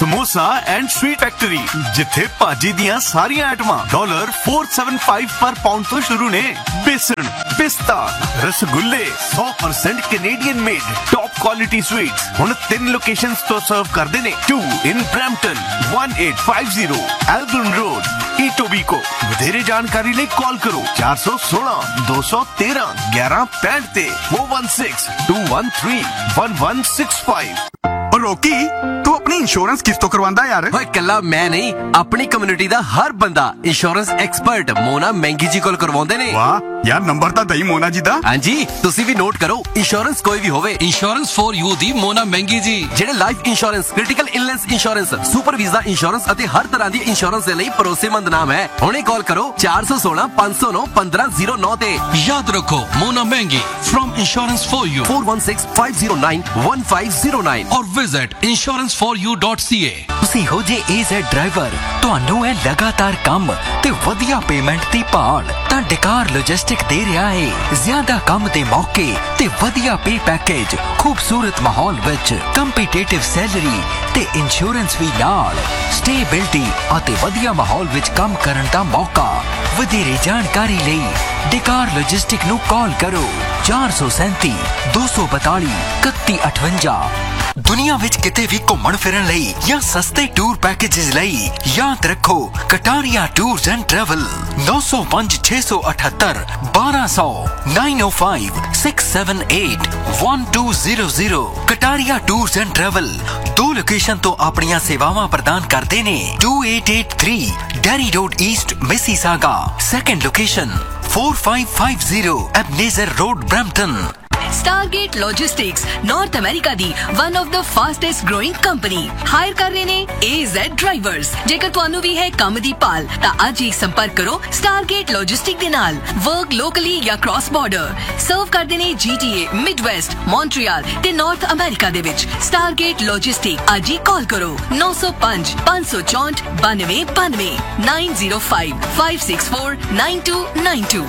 Samosa and sweet factory, जिथे भाजी दियां सारियां आइटमां $475 पर पाउंड तो शुरू ने। बेसन, पिस्ता, रसगुल्ले 100% Canadian made top quality sweets हुण 3 लोकेशंस तो सर्व करदे ने। 2 in Brampton, 1850 Albion Road, Etobicoke। ਵਧੇਰੇ ਜਾਣਕਾਰੀ ਲਈ ਕਾਲ ਕਰੋ 416 213 1165 ਤੇ 416 213 1165। ਰੋਕੀ, ਤੂੰ ਆਪਣੀ ਇੰਸ਼ੋਰੈਂਸ ਕਿਸ ਤੋਂ ਕਰਵਾਉਂਦਾ ਯਾਰ? ਓਏ ਕੱਲਾ ਮੈਂ ਨਹੀਂ, ਆਪਣੀ ਕਮਿਊਨਿਟੀ ਦਾ ਹਰ ਬੰਦਾ ਇੰਸ਼ੋਰੈਂਸ ਐਕਸਪਰਟ ਮੋਨਾ ਮਹਿੰਗੀ ਜੀ ਕੋਲ ਕਰਵਾਉਂਦੇ ਨੇ। ਵਾਹ ਯਾਰ, ਨੰਬਰ ਤਾਂ ਦਈ ਮੋਨਾ ਜੀ ਦਾ। ਹਾਂਜੀ, ਤੁਸੀਂ ਵੀ ਨੋਟ ਕਰੋ। ਇੰਸ਼ੋਰੈਂਸ ਕੋਈ ਵੀ ਹੋਵੇ, ਇੰਸ਼ੋਰੈਂਸ ਫॉर ਯੂ ਦੀ ਮੋਨਾ ਮਹਿੰਗੀ ਜੀ, ਜਿਹੜੇ life insurance, critical illness insurance, super visa insurance ਅਤੇ ਹਰ ਤਰ੍ਹਾਂ ਦੀ ਇੰਸ਼ੋਰੈਂਸ ਦੇ ਲਈ ਭਰੋਸੇਮੰਦ ਨਾਮ ਹੈ। ਹੁਣੇ ਕਾਲ ਕਰੋ 416 509 1509 ਤੇ। ਯਾਦ ਰੱਖੋ ਮੋਨਾ ਮਹਿੰਗੀ from insurance for you 416 509 1509 or visit insuranceforyou.ca। ਤੁਸੀਂ ਹੋ ਜੇ AZ ਡਰਾਈਵਰ, ਤੁਹਾਨੂੰ ਇਹ ਲਗਾਤਾਰ ਕੰਮ ਤੇ ਵਧੀਆ ਪੇਮੈਂਟ ਦੀ ਭਾਲ, ਤਾਂ ਡਕਾਰ ਲੌਜਿਸਟਿਕ ਦੇ ਰਿਹਾ ਹੈ ਜ਼ਿਆਦਾ ਕੰਮ ਦੇ ਮੌਕੇ ਤੇ ਵਧੀਆ ਪੇ ਪੈਕੇਜ, ਖੂਬਸੂਰਤ ਮਾਹੌਲ ਵਿੱਚ ਕੰਪੀਟੀਟਿਵ ਸੈਲਰੀ ਤੇ ਇੰਸ਼ੋਰੈਂਸ ਵੀ ਨਾਲ, ਸਟੇਬਿਲਿਟੀ ਅਤੇ ਵਧੀਆ ਮਾਹੌਲ ਵਿੱਚ ਕੰਮ ਕਰਨ ਦਾ ਮੌਕਾ। ਵਧੇਰੇ ਜਾਣਕਾਰੀ ਲਈ ਡਕਾਰ ਲੌਜਿਸਟਿਕ ਨੂੰ ਕਾਲ ਕਰੋ 437 242 3158। ਦੁਨੀਆ ਵਿੱਚ ਕਿਤੇ ਵੀ ਘੁੰਮਣ ਫਿਰਨ ਲਈ ਜਾਂ ਸਸਤੇ ਟੂਰ ਪੈਕੇजेस ਲਈ ਯਾਦ ਰੱਖੋ Kataria tours and travel. 905 678 1200 905 678 1200। Kataria tours and travel 2 location ਤੋਂ ਆਪਣੀਆਂ ਸੇਵਾਵਾਂ ਪ੍ਰਦਾਨ ਕਰਦੇ ਨੇ। 2883 dairy road East Mississauga. Second location 4550 ਐਬਨੇਜ਼ਰ road Brampton. Stargate Logistics North America the one of the fastest growing company hire ਕਰ ਰਹੇ ਨੇ AZ ਡਰਾਈਵਰਸ। ਜੇਕਰ ਤੁਹਾਨੂੰ ਵੀ ਹੈ ਕੰਮ ਦੀ ਭਾਲ ਤਾਂ ਅੱਜ ਹੀ ਸੰਪਰਕ ਕਰੋ Stargate Logistics ਦੇ ਨਾਲ। ਵਰਕ ਲੋਕਲੀ ਜਾਂ ਕ੍ਰਾਸ ਬਾਰਡਰ ਸਰਵ ਕਰਦੇ ਨੇ GTA, ਮਿਡਵੈਸਟ, ਮੌਂਟਰੀਅਲ ਤੇ ਨਾਰਥ ਅਮਰੀਕਾ ਦੇ ਵਿੱਚ। Stargate Logistics ਅੱਜ ਹੀ ਕਾਲ ਕਰੋ 905 564 9292 905 564 9292।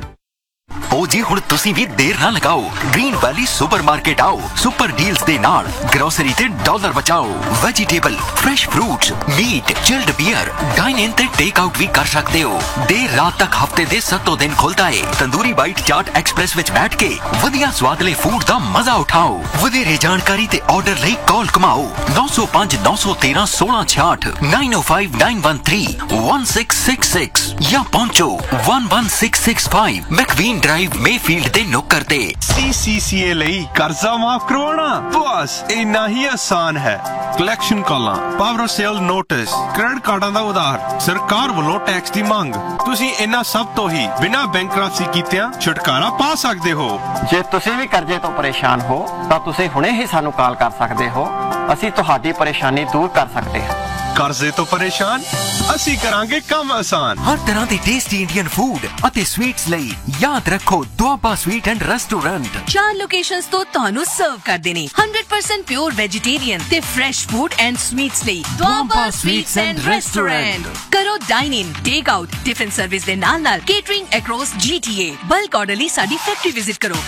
ਉਹ ਜੀ ਹੁਣ ਤੁਸੀਂ ਵੀ ਦੇਰ ਨਾ ਲਗਾਓ, ਗ੍ਰੀਨ ਵੈਲੀ ਸੁਪਰਮਾਰਕੀਟ ਆਓ। ਸੁਪਰ ਡੀਲਸ ਦੇ ਨਾਲ ਗਰੋਸਰੀ ਤੇ ਡਾਲਰ ਬਚਾਓ। Vegetable, fresh fruits, meat, chilled beer, dine ਇਨ ਤੇ ਟੇਕ ਆਊਟ ਵੀ ਕਰ ਸਕਦੇ ਹੋ। ਦੇਰ ਰਾਤ ਤੱਕ ਹਫਤੇ ਦੇ 7 ਦਿਨ ਖੁੱਲਦਾ ਏ। ਤੰਦੂਰੀ ਬਾਈਟ ਚਾਟ ਐਕਸਪ੍ਰੈਸ ਵਿੱਚ ਬੈਠ ਕੇ ਵਧੀਆ ਸਵਾਦਲੇ ਫੂਡ ਦਾ ਮਜ਼ਾ ਉਠਾਓ। ਵਧੇਰੇ ਜਾਣਕਾਰੀ ਤੇ ਆਰਡਰ ਲਈ ਕਾਲ ਕਮਾਓ 905 913 1666 905 913 1666 ਜਾਂ ਪਹੁੰਚੋ 11665 ਮੈਕਵੀਨ ਡਰਾਈਵ ਮੇਫੀਲਡ ਦੇ ਨੁੱਕਰ ਤੇ। CCCA ਲਈ ਕਰਜ਼ਾ ਮਾਫ ਕਰਵਾਉਣਾ ਬਸ ਇੰਨਾ ਹੀ ਆਸਾਨ ਹੈ। ਕਲੈਕਸ਼ਨ ਕਾਲਾਂ, power of sale notice, credit ਕਾਰਡਾਂ ਦਾ ਉਧਾਰ, ਸਰਕਾਰ ਵੱਲੋਂ ਟੈਕਸ ਦੀ ਮੰਗ, ਤੁਸੀਂ ਇਹਨਾਂ ਸਭ ਤੋਂ ਹੀ ਬਿਨਾਂ ਬੈਂਕਰਪਸੀ ਕੀਤਿਆਂ ਛੁਟਕਾਰਾ ਪਾ ਸਕਦੇ ਹੋ। ਜੇ ਤੁਸੀਂ ਵੀ ਕਰਜ਼ੇ ਤੋਂ ਪਰੇਸ਼ਾਨ ਹੋ ਤਾਂ ਤੁਸੀਂ ਹੁਣੇ ਹੀ ਸਾਨੂੰ ਕਾਲ ਕਰ ਸਕਦੇ ਹੋ। ਅਸੀਂ ਤੁਹਾਡੀ ਪਰੇਸ਼ਾਨੀ ਦੂਰ ਕਰ ਸਕਦੇ ਹਾਂ। ਕਰਜ਼ੇ ਤੋਂ ਪਰੇਸ਼ਾਨ, ਅਸੀਂ ਕਰਾਂਗੇ ਕੰਮ ਆਸਾਨ। ਹਰ ਤਰ੍ਹਾਂ ਦੇ ਟੇਸਟੀ ਇੰਡੀਅਨ ਫੂਡ ਅਤੇ ਸਵੀਟਸ ਲਈ ਯਾਦ ਰੱਖੋ Doaba sweet and restaurant. 4 locations ਤੋਂ ਤੁਹਾਨੂੰ ਸਰਵ ਕਰਦੇ ਨੇ 100% ਪਿਓਰ ਵੈਜੀਟੇਰੀਅਨ ਤੇ ਫਰੈਸ਼ ਫੂਡ ਐਂਡ ਸਵੀਟਸ ਲਈ ਦੁਆਬਾ ਸਵੀਟਸ ਐਂਡ ਰੈਸਟੋਰੈਂਟ। ਕਰੋ ਡਾਈਨ ਇਨ, ਟੇਕ ਆਊਟ, ਟਿਫਿਨ ਸਰਵਿਸ ਦੇ ਨਾਲ ਨਾਲ ਕੇਟਰਿੰਗ ਅਕ੍ਰੋਸ GTA। ਬਲਕ ਆਰਡਰ ਲਈ ਸਾਡੀ ਫੈਕਟਰੀ ਵਿਜ਼ਿਟ ਕਰੋ।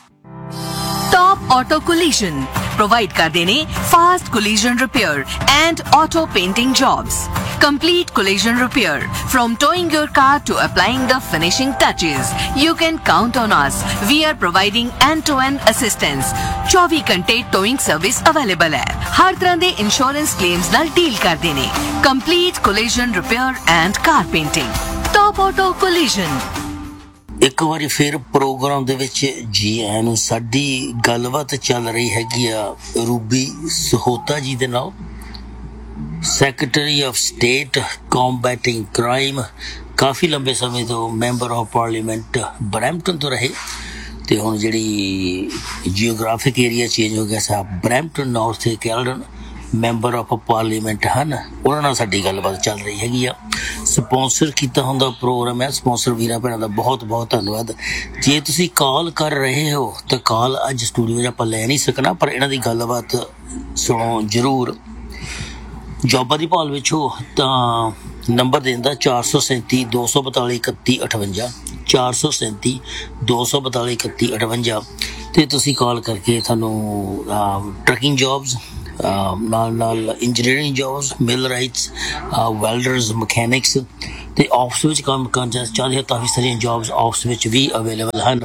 ਟੌਪ ਆਟੋ ਕੋਲੀਜਨ ਪ੍ਰੋਵਾਈਡ ਕਰਦੇ ਨੇ fast collision repair and auto painting jobs. Complete collision repair. From towing your car to applying the finishing touches, you can count on us. We are providing end-to-end assistance. 24 ਘੰਟੇ towing service available ਹੈ। ਹਰ ਤਰ੍ਹਾਂ ਦੇ insurance claims ਨਾਲ deal ਕਰਦੇ ਨੇ। Complete collision repair and car painting. Top Auto Collision। ਇੱਕ ਵਾਰੀ ਫਿਰ ਪ੍ਰੋਗਰਾਮ ਦੇ ਵਿੱਚ ਜੀ ਆਇਆਂ ਨੂੰ। ਸਾਡੀ ਗੱਲਬਾਤ ਚੱਲ ਰਹੀ ਹੈਗੀ ਆ ਰੂਬੀ ਸਹੋਤਾ ਜੀ ਦੇ ਨਾਲ, ਸੈਕਟਰੀ ਆਫ ਸਟੇਟ ਕੰਬੈਟਿੰਗ ਕ੍ਰਾਈਮ। ਕਾਫੀ ਲੰਬੇ ਸਮੇਂ ਤੋਂ ਮੈਂਬਰ ਆਫ ਪਾਰਲੀਮੈਂਟ ਬਰੈਂਪਟਨ ਤੋਂ ਰਹੇ ਤੇ ਹੁਣ ਜਿਹੜੀ ਜੀਓਗ੍ਰਾਫਿਕ ਏਰੀਆ ਚੇਂਜ ਹੋ ਗਿਆ ਸਾ ਬਰੈਂਪਟਨ ਨਾਰਥ ਤੇ ਕੈਲਡਨ ਮੈਂਬਰ ਆਫ ਪਾਰਲੀਮੈਂਟ ਹਨ। ਉਹਨਾਂ ਨਾਲ ਸਾਡੀ ਗੱਲਬਾਤ ਚੱਲ ਰਹੀ ਹੈਗੀ ਆ। ਸਪੋਂਸਰ ਕੀਤਾ ਹੁੰਦਾ ਪ੍ਰੋਗਰਾਮ ਹੈ। ਸਪੋਂਸਰ ਵੀਰਾਂ ਭੈਣਾਂ ਦਾ ਬਹੁਤ ਬਹੁਤ ਧੰਨਵਾਦ। ਜੇ ਤੁਸੀਂ ਕਾਲ ਕਰ ਰਹੇ ਹੋ ਤਾਂ ਕਾਲ ਅੱਜ ਸਟੂਡੀਓ 'ਚ ਆਪਾਂ ਲੈ ਨਹੀਂ ਸਕਣਾ, ਪਰ ਇਹਨਾਂ ਦੀ ਗੱਲਬਾਤ ਸੁਣੋ ਜ਼ਰੂਰ। ਜੋਬਾਂ ਦੀ ਭਾਲ ਵਿੱਚ ਹੋ ਤਾਂ ਨੰਬਰ ਦਿੰਦਾ 437 242 3158 437 242 3158 ਤੇ ਤੁਸੀਂ ਕਾਲ ਕਰਕੇ ਤੁਹਾਨੂੰ ਟਰਕਿੰਗ ਜੌਬਸ, ਨਾਲ ਇੰਜੀਨੀਅਰਿੰਗ ਜੋਬਸ, ਮਿਲਰਾਈਟਸ, ਵੈਲਡਰਸ, ਮਕੈਨਿਕਸ ਤੇ ਆਫਿਸ ਵਿੱਚ ਕੰਮ ਕਰਨਾ ਚਾਹੁੰਦੇ ਹੋ। ਕਾਫੀ ਸਾਰੀਆਂ ਜੋਬਸ ਆਫਿਸ ਵਿੱਚ ਵੀ ਅਵੇਲੇਬਲ ਹਨ।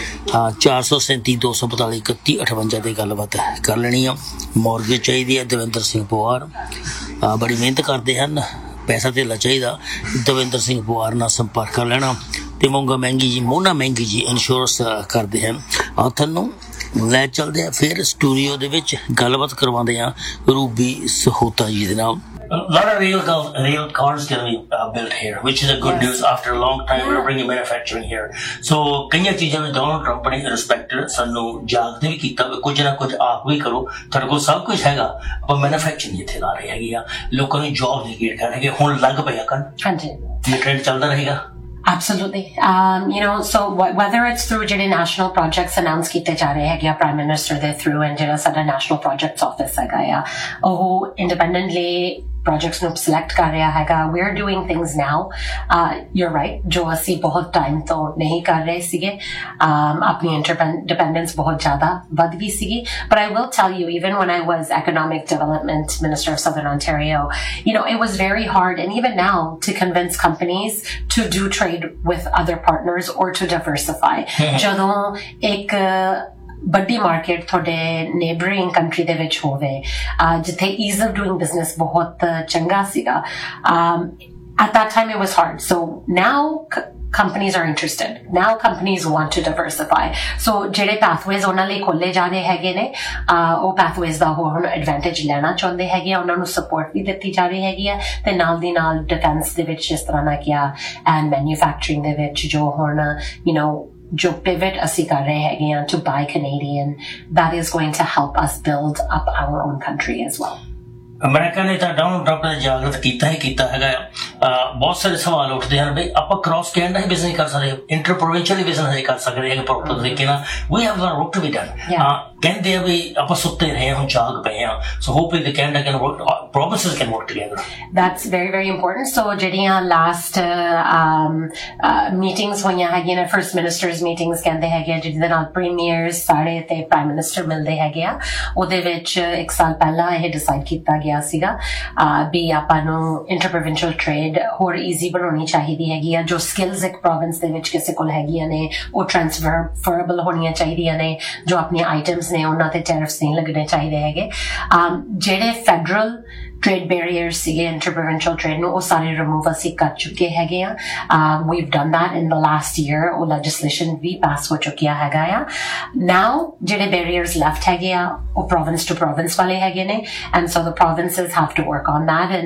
437 242 31 58 ਤੇ ਗੱਲਬਾਤ ਕਰ ਲੈਣੀ ਆ। ਮੌਰਗੇਜ ਚਾਹੀਦੀ ਹੈ। ਦਵਿੰਦਰ ਸਿੰਘ ਪਵਾਰ ਬੜੀ ਮਿਹਨਤ ਕਰਦੇ ਹਨ, ਪੈਸਾ ਧੇਲਾ ਚਾਹੀਦਾ, ਦਵਿੰਦਰ ਸਿੰਘ ਪਵਾਰ ਨਾਲ ਸੰਪਰਕ ਕਰ ਲੈਣਾ। ਤੇ ਮੋਨਾ ਮਹਿੰਗੀ ਜੀ ਇੰਸ਼ੋਰੈਂਸ ਕਰਦੇ ਹਨ। ਤੁਹਾਨੂੰ ਲੈ ਚੱਲਦੇ ਆ ਫਿਰ ਸਟੂਡੀਓ ਦੇ ਵਿੱਚ ਗੱਲਬਾਤ ਕਰਵਾਉਂਦੇ ਆ ਰੂਬੀ ਸਹੋਤਾ ਜੀ ਦੇ ਨਾਲ। A lot of rail cars can be built here, which is a good news. After a long time, we're bringing manufacturing here. So, कई चीज़ों में Donald Trump ने respected सानू जागते भी किया कुछ ना कुछ आप भी करो थोड़े को सब कुछ हैगा पर मैन्युफैक्चरिंग इत्थे ला रहे हैगी आ लोगों ने जॉब क्रिएट कर रहे हुण लग पिया कन। हाँ जी, ये ट्रेंड चलता रहेगा। Absolutely. So whether it's through ਜਿਹੜੇ national projects announce ਕੀਤੇ ਜਾ ਰਹੇ ਹੈਗੇ ਆ Prime Minister ਦੇ through and ਜਿਹੜਾ ਸਾਡਾ National Projects Office ਹੈਗਾ ਆ ਉਹ independently projects ਨੂੰ select ਕਰ ਰਿਹਾ ਹੈਗਾ। We're doing things now. You're right, ਜੋ ਅਸੀਂ ਬਹੁਤ time ਤੋਂ ਨਹੀਂ ਕਰ ਰਹੇ ਸੀਗੇ। ਆਪਣੀ independence ਬਹੁਤ ਜ਼ਿਆਦਾ ਵੱਧ ਗਈ ਸੀਗੀ। But I will tell you, even when I was Economic Development Minister of Southern Ontario, it was very hard, and even now, to convince companies to do trade with other partners or to diversify. ਜਦੋਂ ਇੱਕ ਵੱਡੀ market ਤੁਹਾਡੇ neighbouring country ਦੇ ਵਿੱਚ ਹੋਵੇ ਜਿੱਥੇ ease of doing business ਬਹੁਤ ਚੰਗਾ ਸੀਗਾ, at that time it was hard. So now companies are interested. Now companies want to diversify. So ਜਿਹੜੇ pathways ਉਹਨਾਂ ਲਈ ਖੋਲੇ ਜਾ ਰਹੇ ਹੈਗੇ ਨੇ ਉਹ pathways ਦਾ ਹੁਣ advantage ਲੈਣਾ ਚਾਹੁੰਦੇ ਹੈਗੇ ਆ। ਉਹਨਾਂ ਨੂੰ support ਵੀ ਦਿੱਤੀ ਜਾ ਰਹੀ ਹੈਗੀ ਆ ਤੇ ਨਾਲ ਦੀ ਨਾਲ defense ਦੇ ਵਿੱਚ ਜਿਸ ਤਰ੍ਹਾਂ ਨਾ ਕਿਹਾ and manufacturing ਦੇ ਵਿੱਚ ਜੋ ਹੁਣ ਜੋ pivot ਅਸੀਂ ਕਰ ਰਹੇ ਹੈਗੇ ਆ to buy Canadian, that is going to help us build up our own country as well. America ਨੇ ਤਾਂ ਡੋਨਲਡ ਟਰੰਪ ਨੇ ਜਾਗਰਤ ਕੀਤਾ ਹੈਗਾ। ਬਹੁਤ ਸਾਰੇ ਸਵਾਲ ਉੱਠਦੇ ਹਨ ਬਈ ਆਪਾਂ ਕ੍ਰਾਸ ਕੈਨੇਡਾ ਹੀ ਬਿਜ਼ਨਸ ਕਰ ਸਕਦੇ, ਇੰਟਰ ਪ੍ਰੋਵਿੰਸ਼ੀਅਲ ਬਿਜ਼ਨਸ ਕਰ ਸਕਦੇ ਹੈਗੇ ਪ੍ਰੋਪਰ ਤਰੀਕੇ ਨਾਲ। We have work to be done. ਕਹਿੰਦੇ ਆ ਵੀ ਆਪਾਂ ਸੁੱਤੇ ਰਹੇ ਹੁਣ ਜਾਗ ਪਏ ਆ। So hopefully the Canada can work, provinces can work together. That's very, very important. So ਜਿਹੜੀਆਂ ਲਾਸਟ ਮੀਟਿੰਗਸ ਹੋਈਆਂ ਹੈਗੀਆਂ ਨੇ, ਫਰਸਟ ਮਿਨਿਸਟਰਸ ਮੀਟਿੰਗਸ ਕਹਿੰਦੇ ਹੈਗੇ ਆ ਜਿਹਦੇ ਨਾਲ ਪ੍ਰੀਮੀਅਰਸ ਸਾਰੇ ਤੇ ਪ੍ਰਾਈਮ ਮਿਨਿਸਟਰ ਮਿਲਦੇ ਹੈਗੇ ਆ। ਉਹਦੇ ਵਿੱਚ 1 ਸਾਲ ਪਹਿਲਾਂ ਇਹ ਡਿਸਾਈਡ ਕੀਤਾ ਗਿਆ ਸੀਗਾ ਵੀ ਆਪਾਂ ਨੂੰ ਇੰਟਰ ਪ੍ਰੋਵਿੰਸ਼ੀਅਲ ਟ੍ਰੇਡ ਹੋਰ ਈਜ਼ੀ ਬਣਾਉਣੀ ਚਾਹੀਦੀ ਹੈਗੀ ਆ। ਜੋ ਸਕਿੱਲਸ ਇੱਕ ਪ੍ਰੋਵਿੰਸ ਦੇ ਵਿੱਚ ਕਿਸੇ ਕੋਲ ਹੈਗੀਆਂ ਨੇ ਉਹ ਟ੍ਰਾਂਸਫਰੇਬਲ ਹੋਣੀਆਂ ਚਾਹੀਦੀਆਂ ਨੇ। ਜੋ ਆਪਣੀਆਂ ਆਈਟਮਸ ਨੇ ਉਹਨਾਂ ਤੇ ਟੈਰਿਫਸ ਨਹੀਂ ਲੱਗਣੇ ਚਾਹੀਦੇ ਹੈਗੇ। ਜਿਹੜੇ ਫੈਡਰਲ trade barriers ਸੀਗੇ inter-provincial trade ਨੂੰ ਉਹ ਸਾਰੇ remove ਅਸੀਂ ਕਰ ਚੁੱਕੇ ਹੈਗੇ ਆ। We've done that in the last year. ਉਹ legislation ਵੀ pass ਹੋ ਚੁੱਕਿਆ ਹੈਗਾ ਆ। Now ਜਿਹੜੇ barriers left ਹੈਗੇ ਆ ਉਹ province to province ਵਾਲੇ ਹੈਗੇ ਨੇ, and so the provinces have to work on that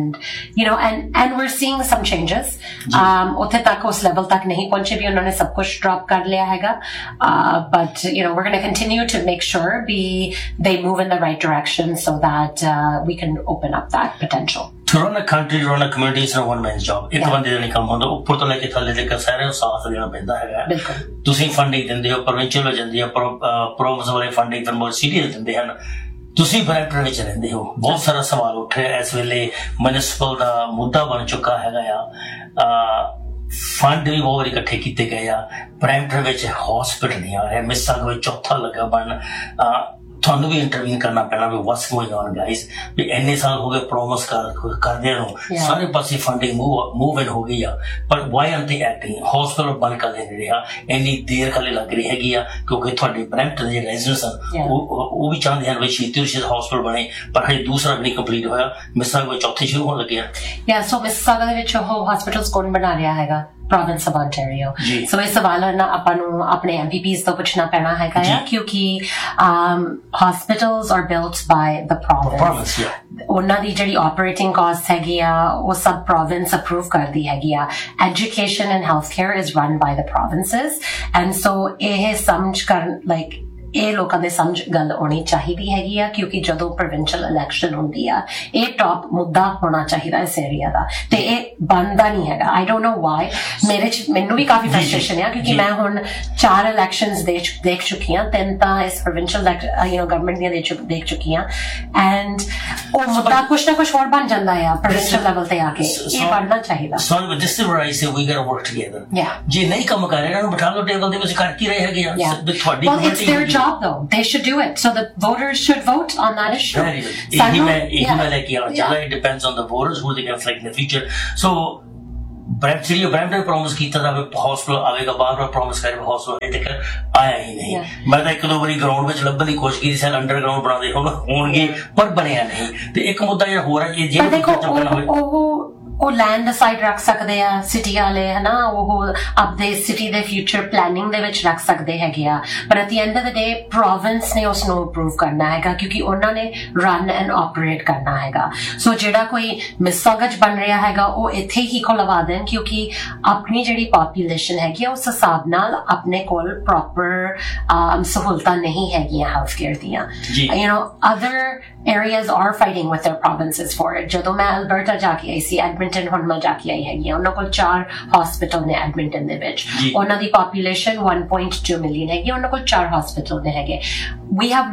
and we're seeing some changes. ਉੱਥੇ ਤੱਕ ਉਸ level ਤੱਕ ਨਹੀਂ ਪਹੁੰਚੇ ਵੀ ਉਹਨਾਂ ਨੇ ਸਭ ਕੁਝ drop ਕਰ ਲਿਆ ਹੈਗਾ, but we're going to continue to make sure they move in the right direction so that we can open up that potential. To run a country, to run a community is not one man's job. ਇੱਕ ਬੰਦੇ ਦਾ ਨਹੀਂ ਕੰਮ ਹੁੰਦਾ। ਉੱਪਰ ਤੋਂ ਲੈ ਕੇ ਥੱਲੇ ਤੱਕ ਸਾਰਿਆਂ ਨੂੰ ਸਾਥ ਦੇਣਾ ਪੈਂਦਾ ਹੈਗਾ। ਤੁਸੀਂ ਫੰਡਿੰਗ ਦਿੰਦੇ ਹੋ, ਪ੍ਰੋਵਿੰਸ਼ੀਅਲ ਹੋ ਜਾਂਦੀ ਹੈ, ਪ੍ਰੋਵਿੰਸ ਵਾਲੇ ਫੰਡਿੰਗ ਫਿਰ more serious ਦਿੰਦੇ ਹਨ। ਤੁਸੀਂ ਬਰੈਂਪਟਨ ਵਿੱਚ ਰਹਿੰਦੇ ਹੋ, ਬਹੁਤ ਸਾਰਾ ਸਵਾਲ ਉੱਠ ਰਿਹਾ ਇਸ ਵੇਲੇ, ਮਿਊਨਿਸਪਲ ਦਾ ਮੁੱਦਾ ਬਣ ਚੁੱਕਾ ਹੈਗਾ ਆ। ਫੰਡ ਵੀ ਬਹੁਤ ਵਾਰੀ ਇਕੱਠੇ ਕੀਤੇ ਗਏ ਆ। ਬਰੈਂਪਟਨ ਵਿੱਚ ਹਸਪੀਟਲ ਨਹੀਂ ਆ ਰਿਹਾ, ਮਿਸਾਗ ਵਿੱਚ ਚੌਥਾ ਲੱਗਾ ਬਣਨ। ਤੁਹਾਨੂੰ ਵੀ ਇੰਟਰਵੀਨ ਕਰਨਾ ਪੈਣਾ ਵੀ ਵਾਟਸ ਗੋਇੰਗ ਔਨ ਗਾਈਜ਼। ਵੀ ਇੰਨੇ ਸਾਲ ਹੋ ਗਏ ਪ੍ਰੋਮਿਸ ਕਰਦਿਆਂ ਨੂੰ ਸਾਰੇ ਪਾਸੇ ਫੰਡਿੰਗ ਮੂਵ ਇਨ ਹੋ ਗਈ ਆ, ਪਰ ਵਾਈ ਆਰ ਦੇ ਐਕਟਿੰਗ? ਹਸਪੀਟਲ ਬੰਦ ਕਰ ਦੇ ਰਿਹਾ, ਇੰਨੀ ਦੇਰ ਖਾਲੀ ਲੱਗ ਰਹੀ ਹੈਗੀ ਆ ਕਿਉਂਕਿ ਤੁਹਾਡੇ ਬਰੈਂਪਟਨ ਦੇ ਰੈਜ਼ੀਡੈਂਟਸ ਹਨ ਉਹ ਵੀ ਚਾਹੁੰਦੇ ਹਨ ਵੀ ਛੇਤੀ ਹਸਪੀਟਲ ਬਣੇ, ਪਰ ਹਜੇ ਦੂਸਰਾ ਵੀ ਨਹੀਂ ਕੰਪਲੀਟ ਹੋਇਆ। ਮਿਸਾਗ ਵਿੱਚ ਚੌਥੇ ਸ਼ੁਰੂ ਹੋਣ ਲੱਗੇ ਆ। ਸੋ ਮਿਸਾਗ ਦੇ ਵਿੱਚ ਉਹ ਹਸਪੀਟਲਸ ਕੌਣ ਬਣਾ ਰਿਹਾ ਹੈਗਾ? province of Ontario. So ਇਸ ਸਵਾਲ ਨਾ ਆਪਾਂ ਨੂੰ ਆਪਣੇ MPPs ਤੋਂ ਪੁੱਛਣਾ ਪੈਣਾ ਹੈਗਾ ਆ ਕਿਉਂਕਿ hospitals are built by the province. ਉਹਨਾਂ ਦੀ ਜਿਹੜੀ operating costs ਹੈਗੀ ਆ ਉਹ ਸਭ province approve ਕਰਦੀ ਹੈਗੀ ਆ। Education and healthcare is run by the provinces, and so ਇਹ ਸਮਝ ਕਰਨ ਇਹ ਲੋਕਾਂ ਦੇ ਸਮਝ ਗੱਲ ਆਉਣੀ ਚਾਹੀਦੀ ਹੈਗੀ ਆ ਕਿਉਂਕਿ ਜਦੋਂ ਪ੍ਰੋਵਿੰਸ਼ੀਅਲ ਇਲੈਕਸ਼ਨ ਹੁੰਦੀ ਆ ਇਹ ਟੌਪ ਮੁੱਦਾ ਹੋਣਾ ਚਾਹੀਦਾ ਇਸ ਏਰੀਆ ਦਾ ਤੇ ਇਹ ਬਣਦਾ ਨਹੀਂ ਹੈਗਾ। I don't know Y. ਮੈਨੂੰ ਵੀ ਕਾਫੀ ਫਰਸਟ੍ਰੇਸ਼ਨ ਆ ਕਿਉਂਕਿ ਮੈਂ ਹੁਣ 4 ਇਲੈਕਸ਼ਨਸ ਦੇਖ ਚੁੱਕੀ ਹਾਂ, 3 ਤਾਂ ਇਸ ਪ੍ਰੋਵਿੰਸ਼ੀਅਲ ਗਵਰਨਮੈਂਟ ਦੀਆਂ ਦੇਖ ਚੁੱਕੀ ਹਾਂ, ਐਂਡ ਉਹ ਮੁੱਦਾ ਕੁਛ ਨਾ ਕੁਛ ਹੋਰ ਬਣ ਜਾਂਦਾ ਹੈ ਪ੍ਰੋਵਿੰਸ਼ੀਅਲ ਲੈਵਲ ਤੇ ਆ ਕੇ ਇਹ ਬਣਨਾ ਚਾਹੀਦਾ ਸੋ this is wear I say we goat work together ਜੇ ਨਹੀਂ ਕੰਮ ਕਰ ਰਹੇ ਇਹਨਾਂ ਨੂੰ ਬਿਠਾ ਲਓ ਟੇਬਲ ਦੇ ਵਿੱਚ ਕਰ ਕੀ ਰਹੇ ਹੈਗੇ ਆ ਤੁਹਾਡੀ well it's their job though they should do it so the voters should vote on that issue ਇਹੀ ਮੈਂ ਲੈ ਕੇ ਆਉਣਾ ਚਾਹੁੰਦਾ it depends on the voters who they can select in the future so Brampton promise ਕੀਤਾ ਤਾਂ hospital ਆਵੇਗਾ ਬਾਰ-ਬਾਰ promise ਕਰੇ ਹਸਪੀਟਲ ਅਜੇ ਤੱਕ ਆਇਆ ਹੀ ਨਹੀਂ ਮੈਂ ਤਾਂ ਇੱਕ ਦੋ ਵਾਰੀ ਗਰਾਊਂਡ ਵਿੱਚ ਲੱਭਣ ਦੀ ਕੋਸ਼ਿਸ਼ ਕੀਤੀ ਸੀ ਅੰਡਰਗਰਾਉਂਡ ਬਣਾਉਂਦੇ ਹੋਣਗੇ ਪਰ ਬਣਿਆ ਨਹੀਂ ਤੇ ਇੱਕ ਮੁੱਦਾ ਜਿਹੜਾ ਹੋਰ ਹੈ ਕਿ ਜੇ ਉਹ ਲੈਂਡ ਅਸਾਈਡ ਰੱਖ ਸਕਦੇ ਆ ਸਿਟੀ ਵਾਲੇ ਹਨਾ ਉਹ ਆਪਦੇ ਸਿਟੀ ਦੇ ਫਿਊਚਰ ਪਲੈਨਿੰਗ ਦੇ ਵਿੱਚ ਰੱਖ ਸਕਦੇ ਹੈਗੇ ਆ ਪਰ at the end of the day province ਨੇ ਉਸ ਨੂੰ ਅਪਰੂਵ ਕਰਨਾ ਹੈਗਾ ਕਿਉਂਕਿ ਉਹਨਾਂ ਨੇ ਰਨ ਐਂਡ ਆਪਰੇਟ ਕਰਨਾ ਹੈਗਾ ਸੋ ਜਿਹੜਾ ਕੋਈ ਮਿਸਗਜ ਬਣ ਰਿਹਾ ਹੈਗਾ ਉਹ ਇੱਥੇ ਹੀ ਖੁਲਵਾ ਦੇਣ ਕਿਉਂਕਿ ਆਪਣੀ ਜਿਹੜੀ ਪੋਪੂਲੇਸ਼ਨ ਹੈਗੀ ਆ ਉਸ ਹਿਸਾਬ ਨਾਲ ਆਪਣੇ ਕੋਲ ਪ੍ਰੋਪਰ ਸਹੂਲਤਾਂ ਨਹੀਂ ਹੈਗੀਆਂ ਹੈਲਥ ਕੇਅਰ ਦੀਆਂ you know other areas are fighting with their provinces for it ਜਦੋਂ ਮੈਂ ਅਲਬਰਟਾ ਜਾ ਕੇ ਆਈ ਸੀ ਐਡਮਿੰਟਨ ਹੁਣ ਮੈਂ ਜਾ ਕੇ ਆਈ ਹੈਗੀ ਉਹਨਾਂ ਕੋਲ 4 ਹਸਪੀਟਲ ਨੇ ਐਡਮਿੰਟਨ ਦੇ ਵਿੱਚ ਉਹਨਾਂ ਦੀ ਪੋਪੂਲੇਸ਼ਨ 1.2 ਮਿਲੀਅਨ ਹੈਗੀ ਉਹਨਾਂ ਕੋਲ 4 ਹਸਪੀਟਲ ਨੇ ਹੈਗੇ we have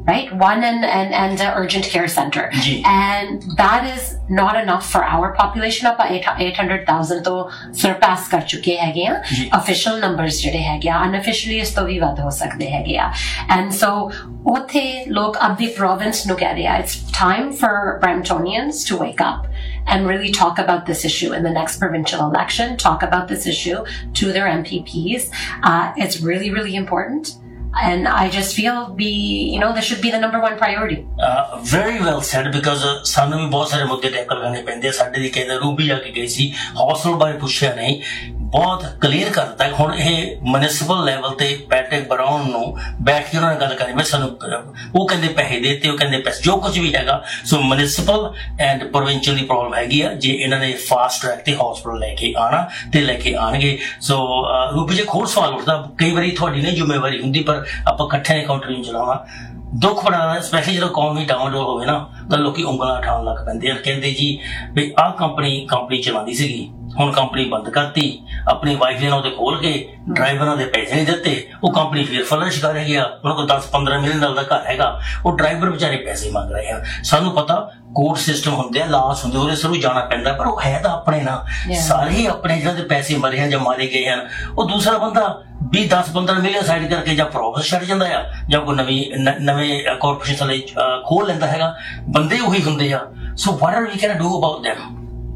one and urgent care center and that is not enough for our population ਆਪਾਂ 800,000 ਤੋਂ surpass ਕਰ ਚੁੱਕੇ ਹੈਗੇ ਆ official numbers ਜਿਹੜੇ ਹੈਗੇ ਆ unofficially ਇਸ ਤੋਂ ਵੀ ਵੱਧ ਹੋ ਸਕਦੇ ਹੈਗੇ ਆ and so ਉੱਥੇ ਲੋਕ ਆਪਣੀ province ਨੂੰ ਕਹਿ ਰਹੇ ਆ it's time for Bramptonians to wake up and really talk about this issue in the next provincial election, talk about this issue to their MPPs. It's really, really important. And I just feel this should be the number one priority. Very well said because ਸਾਨੂੰ ਵੀ ਬਹੁਤ ਸਾਰੇ ਮੁੱਦੇ tackle ਕਰਨੇ ਪੈਂਦੇ ਆ ਸਾਡੇ ਦੀ ਕਹਿੰਦੇ Ruby ਜਾ ਕੇ ਗਈ ਸੀ ਹੌਸਲ ਬਾਰੇ ਪੁੱਛਿਆ ਨਹੀਂ ਬਹੁਤ ਕਲੀਅਰ ਕਰਤਾ ਹੁਣ ਇਹ ਮਿਊਨਿਸਪਲ ਲੈਵਲ ਤੇ ਪੈਟਿਕ ਬਰਾਊਨ ਨੂੰ ਬੈਠ ਕੇ ਉਹਨਾਂ ਨਾਲ ਗੱਲ ਕਰਨੀ ਮੈਂ ਸਾਨੂੰ ਉਹ ਕਹਿੰਦੇ ਪੈਸੇ ਦੇ ਤੇ ਉਹ ਕਹਿੰਦੇ ਪੈਸੇ ਜੋ ਕੁਝ ਵੀ ਹੈਗਾ ਸੋ municipal and provincial the problem ਹੈਗੀ ਆ ਜੇ ਇਹਨਾਂ ਨੇ ਫਾਸਟ ਟਰੈਕ ਤੇ ਹਸਪੀਟਲ ਲੈ ਕੇ ਆਣਾ ਤੇ ਲੈ ਕੇ ਆਣਗੇ ਸੋ ਰੂਬੀ ਜੀ ਹੋਰ ਸਵਾਲ ਉੱਠਦਾ ਕਈ ਵਾਰੀ ਤੁਹਾਡੀ ਨਹੀਂ ਜ਼ਿੰਮੇਵਾਰੀ ਹੁੰਦੀ ਪਰ ਆਪਾਂ ਇਕੱਠੇ ਨੇ ਕਾਊਂਟਰ ਨੂੰ ਚਲਾਉਣਾ ਦੁੱਖ ਬੜਾ ਸਪੈਸ਼ਲੀ ਜਦੋਂ ਇਕਨੋਮੀ ਡਾਊਨ ਹੋਵੇ ਨਾ ਤਾਂ ਲੋਕੀ ਉਂਗਲਾਂ ਉਠਾਉਣ ਲੱਗ ਪੈਂਦੇ ਆ ਕਹਿੰਦੇ ਜੀ ਵੀ ਆਹ ਕੰਪਨੀ ਚਲਾਉਂਦੀ ਸੀਗੀ ਹੁਣ ਕੰਪਨੀ ਬੰਦ ਕਰਤੀ ਆਪਣੀ ਵਾਈਫ ਦੇ ਨਾਂ ਤੇ ਖੋਲ ਕੇ ਡਰਾਈਵਰਾਂ ਦੇ ਪੈਸੇ ਨਹੀਂ ਦਿੱਤੇ ਉਹ ਕੰਪਨੀ ਫਿਰ ਫਲਸ਼ ਕਰ ਗਿਆ ਉਹਨਾਂ ਕੋਲ 10-15 ਮਿਲੀਅਨ ਦਾ ਘਰ ਹੈਗਾ ਉਹ ਡਰਾਈਵਰ ਵਿਚਾਰੇ ਪੈਸੇ ਮੰਗ ਰਹੇ ਆ ਸਾਨੂੰ ਪਤਾ ਕੋਰਟ ਸਿਸਟਮ ਹੁੰਦੇ ਆ ਲਾਸ ਹੁੰਦੇ ਉਹਦੇ ਸਿਰ ਜਾਣਾ ਪੈਂਦਾ ਪਰ ਉਹ ਹੈ ਤਾਂ ਆਪਣੇ ਨਾ ਸਾਰੇ ਆਪਣੇ ਜਿਹਨਾਂ ਦੇ ਪੈਸੇ ਮਰੇ ਹਨ ਜਾਂ ਮਾਰੇ ਗਏ ਹਨ ਉਹ ਦੂਸਰਾ ਬੰਦਾ 10-15 ਮਿਲੀਅਨ ਸਾਈਡ ਕਰਕੇ ਜਾਂ ਪ੍ਰੋਫਿਟ ਛੱਡ ਜਾਂਦਾ ਆ ਜਾਂ ਕੋਈ ਨਵੇਂ ਕਾਰਪੋਰੇਸ਼ਨ ਥੱਲੇ ਖੋਲ ਲੈਂਦਾ ਹੈਗਾ ਬੰਦੇ ਉਹੀ ਹੁੰਦੇ ਆ ਸੋ what are we can do about them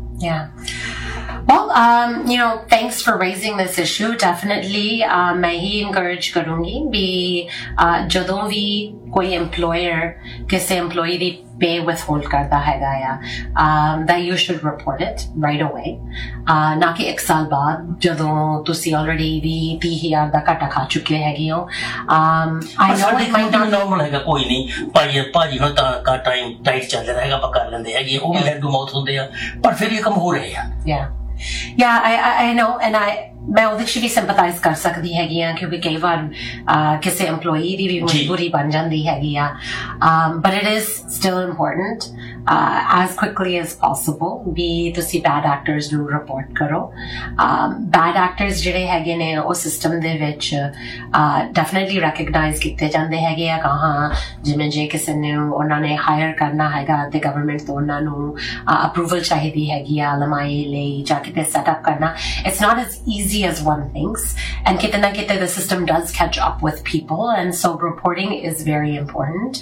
Well, thanks for raising this issue. Definitely, मैं ही encourage करूँगी भी ਜਦੋਂ ਵੀ ਕੋਈ employer ਕਿਸੇ employee ਦੀ pay withhold ਕਰਦਾ ਹੈਗਾ ਆ that you should report it right away. ਨਾ ਕਿ 1 ਸਾਲ ਬਾਅਦ ਜਦੋਂ ਤੁਸੀਂ already ਵੀ 30,000 ਦਾ ਘਾਟਾ ਖਾ ਚੁੱਕੇ ਹੈਗੇ ਹੋ. I know it might not normal ਹੈਗਾ ਕੋਈ ਨਹੀਂ ਭਾਜੀ ਹੁਣ ਤਾਂ ਟਾਈਮ ਟਾਈਟ ਚੱਲ ਰਿਹਾ ਹੈਗਾ ਆਪਾਂ ਕਰ ਲੈਂਦੇ ਹੈਗੇ ਉਹ ਵੀ ਹੈਡ ਟੂ ਮਾਊਥ ਹੁੰਦੇ ਆ ਪਰ ਫਿਰ ਇਹ ਕੰਮ ਹੋ ਰਹੇ ਆ Yeah, I know, and ਮੈਂ ਉਹਦੇ 'ਚ ਵੀ ਸਿੰਪਥਾਈਜ਼ ਕਰ ਸਕਦੀ ਹੈਗੀ ਆ ਕਿਉਂਕਿ ਕਈ ਵਾਰ ਕਿਸੇ EMPLOYEE ਦੀ ਵੀ ਮਜਬੂਰੀ ਬਣ ਜਾਂਦੀ ਹੈਗੀ ਆ but it is still important as quickly as possible ਵੀ ਤੁਸੀਂ bad actors ਨੂੰ ਰਿਪੋਰਟ ਕਰੋ bad actors ਜਿਹੜੇ ਹੈਗੇ ਨੇ ਉਹ ਸਿਸਟਮ ਦੇ ਵਿੱਚ definitely recognize ਕੀਤੇ ਜਾਂਦੇ ਹੈਗੇ ਆ ਕਹਾਂ ਜਿਵੇਂ ਜੇ ਕਿਸੇ ਨੂੰ ਉਹਨਾਂ ਨੇ ਹਾਇਰ ਕਰਨਾ ਹੈਗਾ ਤੇ ਗਵਰਨਮੈਂਟ ਤੋਂ ਉਹਨਾਂ ਨੂੰ ਅਪਰੂਵਲ ਚਾਹੀਦੀ ਹੈਗੀ ਆ ਲਮਾਈ ਲਈ ਜਾਂ ਕਿਤੇ ਸੈਟਅਪ ਕਰਨਾ it's not as easy as one thinks and kitna na kitna the system does catch up with people and so reporting is very important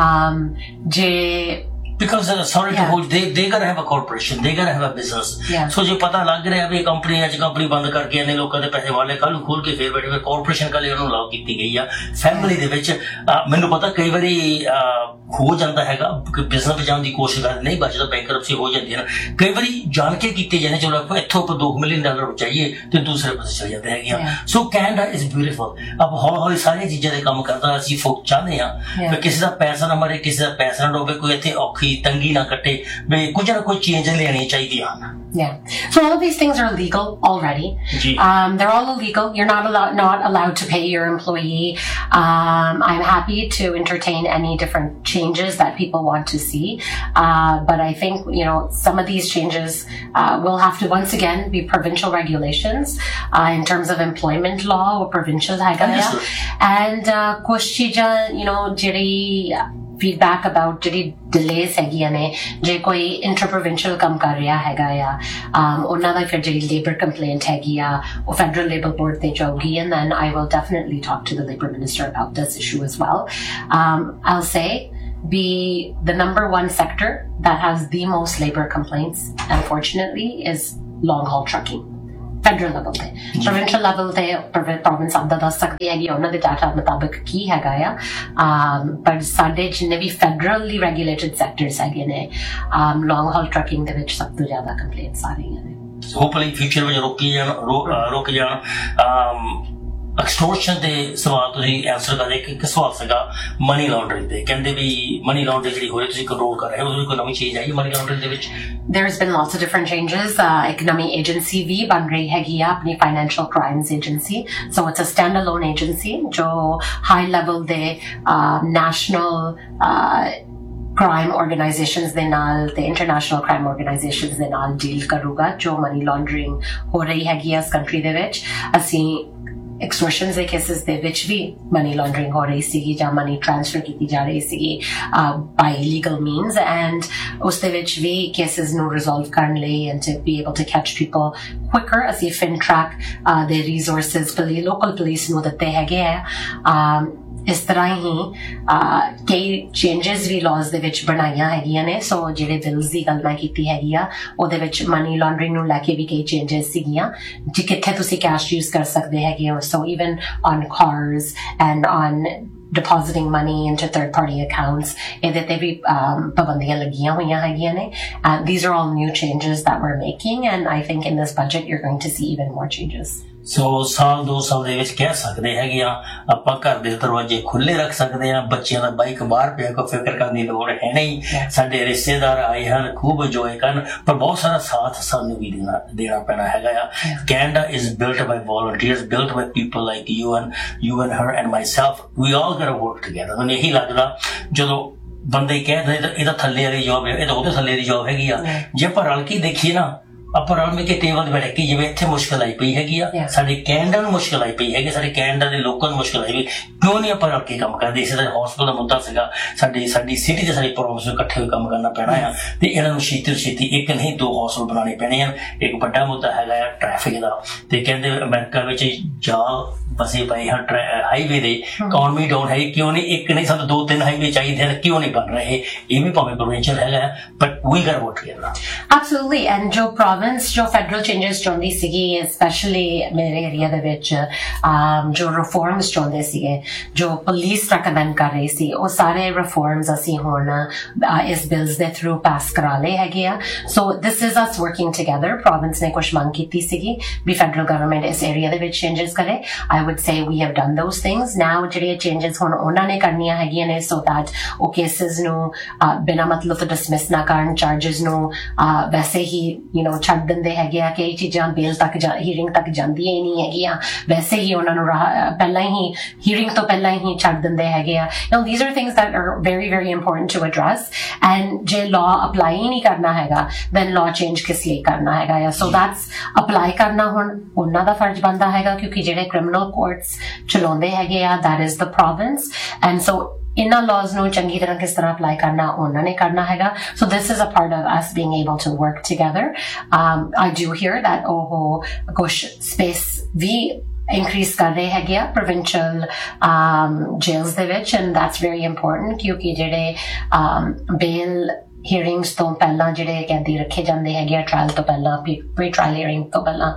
because sorry to hold they gotta have a corporation they gotta have a business so je pata lag raha hai company ਅੱਜ company ਬੰਦ ਕਰਕੇ ਇਹਨੇ ਲੋਕਾਂ ਦੇ ਪੈਸੇ ਵਾਲੇ ਕੱਲ ਨੂੰ ਖੋਲ ਕੇ ਫੇਰ ਬੈਠੇ ਕਾਰਪੋਰੇਸ਼ਨ ਕੱਲ ਉਹਨੂੰ ਲਾਗ ਕੀਤੀ ਗਈ ਆ ਫੈਮਿਲੀ ਦੇ ਵਿੱਚ ਮੈਨੂੰ ਪਤਾ ਕਈ ਵਾਰੀ ਹੋ ਜਾਂਦਾ ਹੈਗਾ ਕਿ ਬਿਜ਼ਨਸ ਵਿੱਚ ਜਾਣ ਦੀ ਕੋਸ਼ਿਸ਼ ਕਰਦੇ ਨਹੀਂ ਬਚਦਾ ਬੈਂਕਰਪਸੀ ਹੋ ਜਾਂਦੀ ਹੈ ਨਾ ਕਈ ਵਾਰੀ ਜਾਣ ਕੇ ਕੀਤੇ ਜਾਂਦੇ ਚਲੋ ਆਪਾਂ ਇੱਥੋਂ ਆਪਾਂ $2 ਮਿਲੀਅਨ ਬਚਾਈਏ ਤੇ ਦੂਸਰੇ ਪਾਸੇ ਚਲੇ ਜਾਂਦੇ ਹੈਗੇ ਆ ਸੋ ਕੈਨੇਡਾ ਇਜ਼ ਬਿਊਟੀਫੁਲ ਆਪ ਹੌਲੀ ਸਾਰੀਆਂ ਚੀਜ਼ਾਂ ਦੇ ਕੰਮ ਕਰਦਾ ਅਸੀਂ ਫੋਕ ਚਾਹੁੰਦੇ ਆ ਕਿ ਕਿਸੇ ਦਾ ਪੈਸਾ ਨਾ ਮਰੇ ਕਿਸੇ ਦਾ ਪੈਸਾ ਨਾ ਡੋਬੇ ਕੋਈ ਇੱਥੇ ਔਖੀ ਤੰਗੀ ਨਾ ਕੱਟੇ ਵੀ ਕੁਝ ਨਾ ਕੋਈ ਚੇਂਜ ਲੈਣੀ ਚਾਹੀਦੀ ਹਨ So all of these things are legal already. They're all illegal. You're not allowed to pay your employee. I'm happy to entertain any different changes that people want to see. But I think, some of these changes will have to once again be provincial regulations in terms of employment law or provincial and kuch cheejan, jiri feedback about ਜਿਹੜੀ delays ਹੈਗੀਆਂ ਨੇ ਜੇ ਕੋਈ ਇੰਟਰਪ੍ਰੋਵਿੰਸ਼ੀਅਲ ਕੰਮ ਕਰ ਰਿਹਾ ਹੈਗਾ ਆ ਉਹਨਾਂ ਦਾ ਫਿਰ ਜਿਹੜੀ labor complaint ਹੈਗੀ ਆ ਉਹ federal labor board ਤੇ ਜਾਊਗੀ and then I will definitely talk to the labor minister about this issue as well. I'll say the number one sector that has the most labor complaints unfortunately is long haul trucking. Federal level te provincial level te province ਆਪਦਾ ਦੱਸ ਸਕਦੀ ਹੈਗੀ ਉਹਨਾਂ ਦੇ data ਮੁਤਾਬਕ ਕੀ ਹੈਗਾ ਆ ਪਰ ਸਾਡੇ ਜਿੰਨੇ ਵੀ federally regulated sectors ਹੈਗੇ ਨੇ long haul trucking ਦੇ ਵਿੱਚ ਸਭ ਤੋਂ ਜ਼ਿਆਦਾ ਕੰਪਲੇਂਟਸ ਆ ਰਹੀਆਂ ਨੇ ਹੋਪਫੁਲੀ ਫਿਊਚਰ ਵਿੱਚ ਰੁਕ ਜਾਣ ਐਕਸਟੋਰਸ਼ਨ ਦੇ ਸਵਾਲ ਤੁਸੀਂ ਆਨਸਰ ਕਰਦੇ ਇੱਕ ਸਵਾਲ ਸੀਗਾ ਮਨੀ ਲਾਂਡਰਿੰਗ ਦੇ ਕਹਿੰਦੇ ਵੀ ਮਨੀ ਲਾਂਡਰਿੰਗ ਜਿਹੜੀ ਹੋ ਰਹੀ ਤੁਸੀਂ ਕੰਟਰੋਲ ਕਰ ਰਹੇ ਹੋ ਉਹਦੀ ਕੋਈ ਨਵੀਂ ਚੀਜ਼ ਆਈ ਮਨੀ ਲਾਂਡਰਿੰਗ ਦੇ ਵਿੱਚ There's been lots of different changes. Ek nami agency भी बन रही है अपनी financial crimes agency. So it's a standalone agency जो high level de national crime organizations ਦੇ ਨਾਲ ਤੇ international crime organizations ਦੇ ਨਾਲ deal ਕਰੂਗਾ ਜੋ money laundering ਹੋ ਰਹੀ ਹੈਗੀ ਇਸ country ਦੇ ਵਿੱਚ ਅਸੀਂ extortions ਦੇ cases ਦੇ ਵਿੱਚ ਵੀ money laundering ਹੋ ਰਹੀ ਸੀਗੀ ਜਾਂ money transfer ਕੀਤੀ ਜਾ ਰਹੀ ਸੀਗੀ by legal means and ਉਸ ਦੇ ਵਿੱਚ ਵੀ cases ਨੂੰ resolve ਕਰਨ ਲਈ and to be able to catch people quicker ਅਸੀਂ FinTrack ਦੇ resources local police ਨੂੰ ਦਿੱਤੇ ਹੈਗੇ ਆ ਇਸ ਤਰ੍ਹਾਂ ਹੀ ਕਈ ਚੇਂਜਸ ਵੀ ਲਾਜ਼ ਦੇ ਵਿੱਚ ਬਣਾਈਆਂ ਹੈਗੀਆਂ ਨੇ ਸੋ ਜਿਹੜੇ ਬਿਲਸ ਦੀ ਗੱਲ ਮੈਂ ਕੀਤੀ ਹੈਗੀ ਆ ਉਹਦੇ ਵਿੱਚ ਮਨੀ ਲਾਂਡਰਿੰਗ ਨੂੰ ਲੈ ਕੇ ਵੀ ਕਈ ਚੇਂਜਸ ਸੀਗੀਆਂ ਜੀ ਕਿੱਥੇ ਤੁਸੀਂ ਕੈਸ਼ ਯੂਜ਼ ਕਰ ਸਕਦੇ ਹੈਗੇ ਹੋ ਸੋ even on cars and on depositing money into third party accounts ਇਹਦੇ ਤੇ ਵੀ ਪਾਬੰਦੀਆਂ ਲੱਗੀਆਂ ਹੋਈਆਂ ਹੈਗੀਆਂ ਨੇ these are all new changes that we're making and I think in this budget you're going to see even more changes ਸੋ ਸਾਲ 2 ਸਾਲ ਦੇ ਵਿੱਚ ਕਹਿ ਸਕਦੇ ਹੈਗੇ ਆ ਆਪਾਂ ਘਰ ਦੇ ਦਰਵਾਜ਼ੇ ਖੁੱਲੇ ਰੱਖ ਸਕਦੇ ਆ ਬੱਚਿਆਂ ਦਾ ਬਾਈਕ ਬਾਹਰ ਪਿਆ ਕੋਈ ਫਿਕਰ ਕਰਨ ਦੀ ਲੋੜ ਹੈ ਨਹੀਂ ਸਾਡੇ ਰਿਸ਼ਤੇਦਾਰ ਆਏ ਹਨ ਖੂਬ ਇੰਜੋਏ ਕਰਨ ਪਰ ਬਹੁਤ ਸਾਰਾ ਸਾਥ ਸਾਨੂੰ ਵੀ ਦੇਣਾ ਪੈਣਾ ਹੈਗਾ ਆ Canada is built by volunteers built by people like you and her and myself we all gotta work together ਮੈਨੂੰ ਇਹੀ ਲੱਗਦਾ ਜਦੋਂ ਬੰਦੇ ਕਹਿੰਦੇ ਇਹਦਾ ਥੱਲੇ ਵਾਲੀ ਜੌਬ ਹੈ ਇਹ ਤਾਂ ਉਹਦੇ ਥੱਲੇ ਦੀ ਜੌਬ ਹੈਗੀ ਆ ਜੇ ਆਪਾਂ ਰਲ ਕੇ ਦੇਖੀਏ ਨਾ ਆਪਾਂ ਰਲ ਮਿਲ ਕੇ ਟੇਬਲ ਤੇ ਬੈਠ ਕੇ ਜਿਵੇਂ ਇੱਥੇ ਮੁਸ਼ਕਿਲ ਆਈ ਪਈ ਹੈਗੀ ਆ ਸਾਡੇ ਕੈਨੇਡਾ ਨੂੰ ਮੁਸ਼ਕਿਲ ਆਈ ਪਈ ਹੈਗੀ ਸਾਡੇ ਕੈਨੇਡਾ ਦੇ ਲੋਕਾਂ ਨੂੰ ਮੁਸ਼ਕਿਲ ਆਈ ਪਈ ਕਿਉਂ ਨਹੀਂ ਆਪਾਂ ਰਲ ਕੇ ਕੰਮ ਕਰਦੇ ਇਸੇ ਤਰ੍ਹਾਂ ਹਸਪਤਾਲ ਦਾ ਮੁੱਦਾ ਸੀਗਾ ਸਾਡੀ ਸਿਟੀ ਤੇ ਸਾਡੀ ਪ੍ਰੋਵਿੰਸ ਨੂੰ ਇਕੱਠੇ ਹੋਏ ਕੰਮ ਕਰਨਾ ਪੈਣਾ ਆ ਤੇ ਇਹਨਾਂ ਨੂੰ ਛੇਤੀ ਇੱਕ ਨਹੀਂ 2 ਹਸਪਤਾਲ ਬਣਾਉਣੇ ਪੈਣੇ ਆ ਇੱਕ ਵੱਡਾ ਮੁੱਦਾ ਹੈਗਾ ਆ ਟ੍ਰੈਫਿਕ ਦਾ ਤੇ ਕਹਿੰਦੇ ਅਮਰੀਕਾ ਵਿੱਚ ਜਾਲ ਬਸੇ ਪਏ ਹਨ ਹਾਈਵੇ ਦੇ ਇਕਨੋਮੀ ਡਾਊਨ ਹੈ ਕਿਉਂ ਨਹੀਂ ਇੱਕ ਨਹੀਂ ਸਾਨੂੰ 2-3 ਹਾਈਵੇ ਚਾਹੀਦੇ ਹਨ ਕਿਉਂ ਨਹੀਂ ਬਣ ਰਹੇ ਇਹ ਵੀ ਭਾਵੇਂ ਪ੍ਰੋਵਿੰਸ਼ੀਅਲ ਹੈਗਾ but we goat work together absolutely and ਜੋ ਪ੍ਰੋਵਿੰਸ ਜੋ ਫੈਡਰਲ ਚੇਂਜਸ ਚਾਹੁੰਦੀ ਸੀਗੀ ਸਪੈਸ਼ਲੀ ਮੇਰੇ ਏਰੀਆ ਦੇ ਵਿੱਚ ਜੋ ਰਿਫਾਰਮਸ ਚਾਹੁੰਦੇ ਸੀਗੇ ਜੋ ਪੁਲਿਸ ਰეკਮੈਂਡ ਕਰ ਰਹੀ ਸੀ ਉਹ ਸਾਰੇ ਰਿਫਾਰਮਸ ਅਸੀਂ ਹੁਣ ਇਸ ਬਿਲਸ ਦੇ ਥਰੂ ਪਾਸ ਕਰਾ ਲਏ ਹੈਗੇ ਆ ਸੋ this is us working together province ਨੇ ਕੁਛ ਮੰਗ ਕੀਤੀ ਸੀਗੀ ਵੀ ਫੈਡਰਲ ਗਵਰਨਮੈਂਟ ਇਸ ਏਰੀਆ ਦੇ ਵਿੱਚ ਚੇਂਜਸ ਕਰੇ I would say we have done those things now ਜਿਹੜੇ changes ਹੁਣ ਉਹਨਾਂ ਨੇ ਕਰਨੀਆਂ ਹੈਗੀਆਂ ਨੇ so that ਉਹ cases ਨੂੰ ਬਿਨਾਂ ਮਤਲਬ ਤੋਂ dismiss ਨਾ ਕਰਨ charges ਨੂੰ ਵੈਸੇ ਹੀ ਛੱਡ ਦਿੰਦੇ ਹੈਗੇ ਆ ਕਈ ਚੀਜ਼ਾਂ ਬੇਲ ਤੱਕ ਹੀਅਰਿੰਗ ਤੱਕ ਜਾਂਦੀਆਂ ਹੀ ਨਹੀਂ ਹੈਗੀਆਂ ਵੈਸੇ ਹੀ ਉਹਨਾਂ ਨੂੰ ਪਹਿਲਾਂ ਹੀ ਹੀਅਰਿੰਗ ਤੋਂ ਪਹਿਲਾਂ ਹੀ ਛੱਡ ਦਿੰਦੇ ਹੈਗੇ ਆ these are things that are very very important to address and ਜੇ law apply ਹੀ ਨਹੀਂ ਕਰਨਾ ਹੈਗਾ then law change ਕਿਸ ਲਈ ਕਰਨਾ ਹੈਗਾ so that's apply ਕਰਨਾ ਹੁਣ ਉਹਨਾਂ ਦਾ ਫਰਜ਼ ਬਣਦਾ ਹੈਗਾ ਕਿਉਂਕਿ ਜਿਹੜੇ criminal courts ਚਲਾਉਂਦੇ ਹੈਗੇ ਆ that is the province and so ਇਹਨਾਂ laws ਨੂੰ ਚੰਗੀ ਤਰ੍ਹਾਂ ਕਿਸ ਤਰ੍ਹਾਂ apply ਕਰਨਾ ਉਹਨਾਂ ਨੇ ਕਰਨਾ ਹੈਗਾ so this is a part of us being able to work together I do hear that ਉਹ ਕੁਛ space ਵੀ increase ਕਰ ਰਹੇ ਹੈਗੇ ਆ provincial jails ਦੇ ਵਿੱਚ and that's very important ਕਿਉਂਕਿ ਜਿਹੜੇ bail hearings ਤੋਂ ਪਹਿਲਾਂ ਜਿਹੜੇ ਕੈਦੀ ਰੱਖੇ ਜਾਂਦੇ ਹੈਗੇ ਆ trial ਤੋਂ ਪਹਿਲਾਂ pre-trial hearing ਤੋਂ ਪਹਿਲਾਂ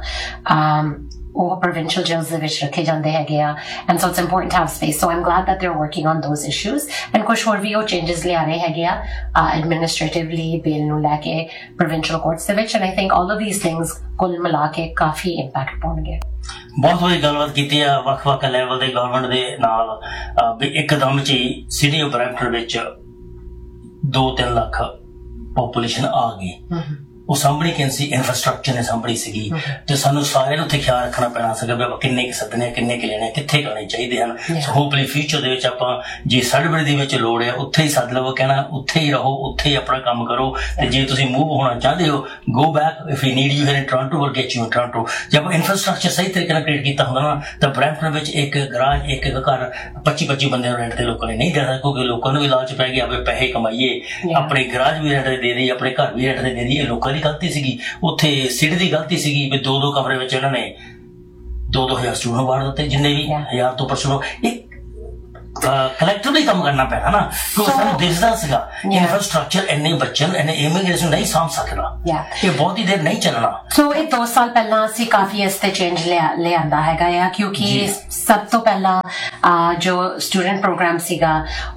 ਉਹ provincial jails ਦੇ ਵਿੱਚ ਰੱਖੇ ਜਾਂਦੇ ਹੈਗੇ ਆ and so it's important to have space so I'm glad that they're working on those issues and ਕੁਛ ਹੋਰ ਵੀ ਉਹ changes ਲਿਆ ਰਹੇ ਹੈਗੇ ਆ administratively bail ਨੂੰ ਲੈ ਕੇ provincial courts ਦੇ ਵਿੱਚ and I think all of these things ਕੁੱਲ ਮਿਲਾ ਕੇ ਕਾਫੀ impact ਪਾਉਣਗੇ ਬਹੁਤ ਵਧੀਆ ਗੱਲਬਾਤ ਕੀਤੀ ਆ ਵੱਖ-ਵੱਖ ਲੈਵਲ ਦੇ ਗਵਰਨਮੈਂਟ ਦੇ ਨਾਲ ਇੱਕਦਮ ਚ ਸਿਟੀ ਆਫ ਬਰੈਂਪਟਨ ਵਿੱਚ 2-3 ਲੱਖ ਪੋਪੂਲੇਸ਼ਨ ਆ ਗਈ ਉਹ ਸਾਂਭਣੀ ਕਿੰਨੀ ਇਨਫਰਾਸਟ੍ਰਕਚਰ ਨੇ ਸਾਂਭਣੀ ਸੀਗੀ ਤੇ ਸਾਨੂੰ ਸਾਰਿਆਂ ਨੂੰ ਉੱਥੇ ਖਿਆਲ ਰੱਖਣਾ ਪੈਣਾ ਸੀਗਾ ਵੀ ਆਪਾਂ ਕਿੰਨੇ ਕੁ ਸੱਦਣੇ ਕਿੰਨੇ ਕੁ ਲੈਣੇ ਕਿੱਥੇ ਕਰਨੇ ਚਾਹੀਦੇ ਹਨ ਸੋ ਹੋਪਫੁਲੀ ਫਿਊਚਰ ਦੇ ਵਿੱਚ ਆਪਾਂ ਜੇ ਸਾਡੇ ਦੇ ਵਿੱਚ ਲੋੜ ਹੈ ਉੱਥੇ ਹੀ ਸੱਦ ਲਵੋ ਕਹਿਣਾ ਉੱਥੇ ਹੀ ਰਹੋ ਉੱਥੇ ਹੀ ਆਪਣਾ ਕੰਮ ਕਰੋ ਤੇ ਜੇ ਤੁਸੀਂ ਮੂਵ ਹੋਣਾ ਚਾਹੁੰਦੇ ਹੋ go back if you need you ਹੈਨ in Toronto will get you in Toronto ਜੇ ਆਪਾਂ ਇਨਫਰਾਸਟ੍ਰਕਚਰ ਸਹੀ ਤਰੀਕੇ ਨਾਲ ਕ੍ਰੀਏਟ ਕੀਤਾ ਹੁੰਦਾ ਨਾ ਤਾਂ ਬਰੈਂਪਟਨ ਵਿੱਚ ਇੱਕ ਗਰਾਜ ਇੱਕ ਘਰ 25 ਬੰਦਿਆਂ ਨੂੰ ਰੈਂਟ ਤੇ ਲੋਕਾਂ ਨੇ ਨਹੀਂ ਦੇਣਾ ਕਿਉਂਕਿ ਲੋਕਾਂ ਨੂੰ ਵੀ ਲਾਲਚ ਪੈ ਗਿਆ ਵੀ ਪੈਸੇ ਕਮਾਈਏ ਆਪਣੇ ਗਰਾਜ ਵੀ ਰੈਂਟ ਤੇ ਦੇ ਦਈਏ ਆਪਣੇ ਘਰ ਵੀ ਰੈਂਟ ਤੇ ਦੇ ਦਈਏ ਲੋਕਾਂ ਦੀ ਗਲਤੀ ਸੀਗੀ ਉੱਥੇ ਸਿਟੀ ਦੀ ਗਲਤੀ ਸੀਗੀ ਵੀ 2 ਕਮਰੇ ਵਿੱਚ ਇਹਨਾਂ ਨੇ 2,000 ਸਟੂਡੈਂਟ ਵਾੜ ਦਿੱਤੇ ਜਿੰਨੇ ਵੀ 1000 ਤੋਂ ਉੱਪਰ ਸਟੂਡੈਂਟ ਇੱਕ ਕਲੈਕਟਿਵਲੀ ਕੰਮ ਕਰਨਾ ਪੈਣਾ ਨਾ ਕਿਉਂਕਿ ਸਾਨੂੰ ਦਿਸਦਾ ਸੀਗਾ ਇਨਫਰਾਸਟ੍ਰਕਚਰ ਇੰਨੇ ਬੱਚਿਆਂ ਇੰਨੇ ਇਮੀਗ੍ਰੇਸ਼ਨ ਨਹੀਂ ਸਾਂਭ ਸਕਦਾ ਇਹ ਬਹੁਤ ਹੀ ਦੇਰ ਨਹੀਂ ਚੱਲਣਾ ਸੋ ਇਹ 2 ਸਾਲ ਪਹਿਲਾਂ ਅਸੀਂ ਕਾਫੀ ਇਸ ਤੇ ਚੇਂਜ ਲਿਆਂਦਾ ਹੈਗਾ ਆ ਕਿਉਂਕਿ ਸਭ ਤੋਂ ਪਹਿਲਾਂ ਜੋ ਸਟੂਡੈਂਟ ਪ੍ਰੋਗਰਾਮ ਸੀਗਾ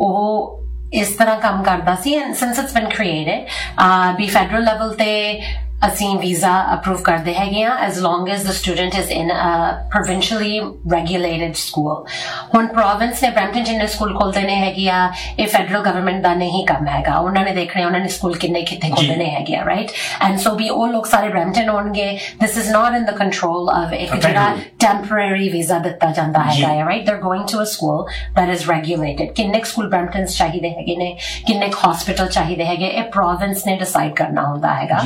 ਉਹ ਇਸ ਤਰ੍ਹਾਂ ਕੰਮ ਕਰਦਾ ਸੀ and since it's been created we federal level ਤੇ ਅਸੀਂ ਵੀਜ਼ਾ ਅਪਰੂਵ ਕਰਦੇ ਹੈਗੇ ਆ as long as the student is in a provincially regulated school ਹੁਣ ਪ੍ਰੋਵਿੰਸ ਨੇ ਬਰੈਂਪਟਨ ਜਿੰਨੇ ਸਕੂਲ ਖੋਲਦੇ ਨੇ ਹੈਗੇ ਆ ਇਹ ਫੈਡਰਲ ਗਵਰਨਮੈਂਟ ਦਾ ਨਹੀਂ ਕੰਮ ਹੈਗਾ ਉਹਨਾਂ ਨੇ ਦੇਖਣਾ ਉਹਨਾਂ ਨੇ ਸਕੂਲ ਕਿੱਥੇ ਖੋਲਦੇ ਨੇ ਹੈਗੇ ਆ ਰਾਈਟ ਐਂਡ ਸੋ ਵੀ ਉਹ ਲੋਕ ਸਾਰੇ ਬਰੈਂਪਟਨ ਹੋਣਗੇ this is not in the control of ਇੱਕ ਜਿਹੜਾ temporary visa ਦਿੱਤਾ ਜਾਂਦਾ ਹੈਗਾ ਆ right they're going to a school that is regulated ਕਿੰਨੇ ਸਕੂਲ ਬਰੈਂਪਟਨ ਚਾਹੀਦੇ ਹੈਗੇ ਨੇ ਕਿੰਨੇ ਹਸਪੀਟਲ ਚਾਹੀਦੇ ਹੈਗੇ ਇਹ ਪ੍ਰੋਵਿੰਸ ਨੇ ਡਿਸਾਈਡ ਕਰਨਾ ਹੁੰਦਾ ਹੈਗਾ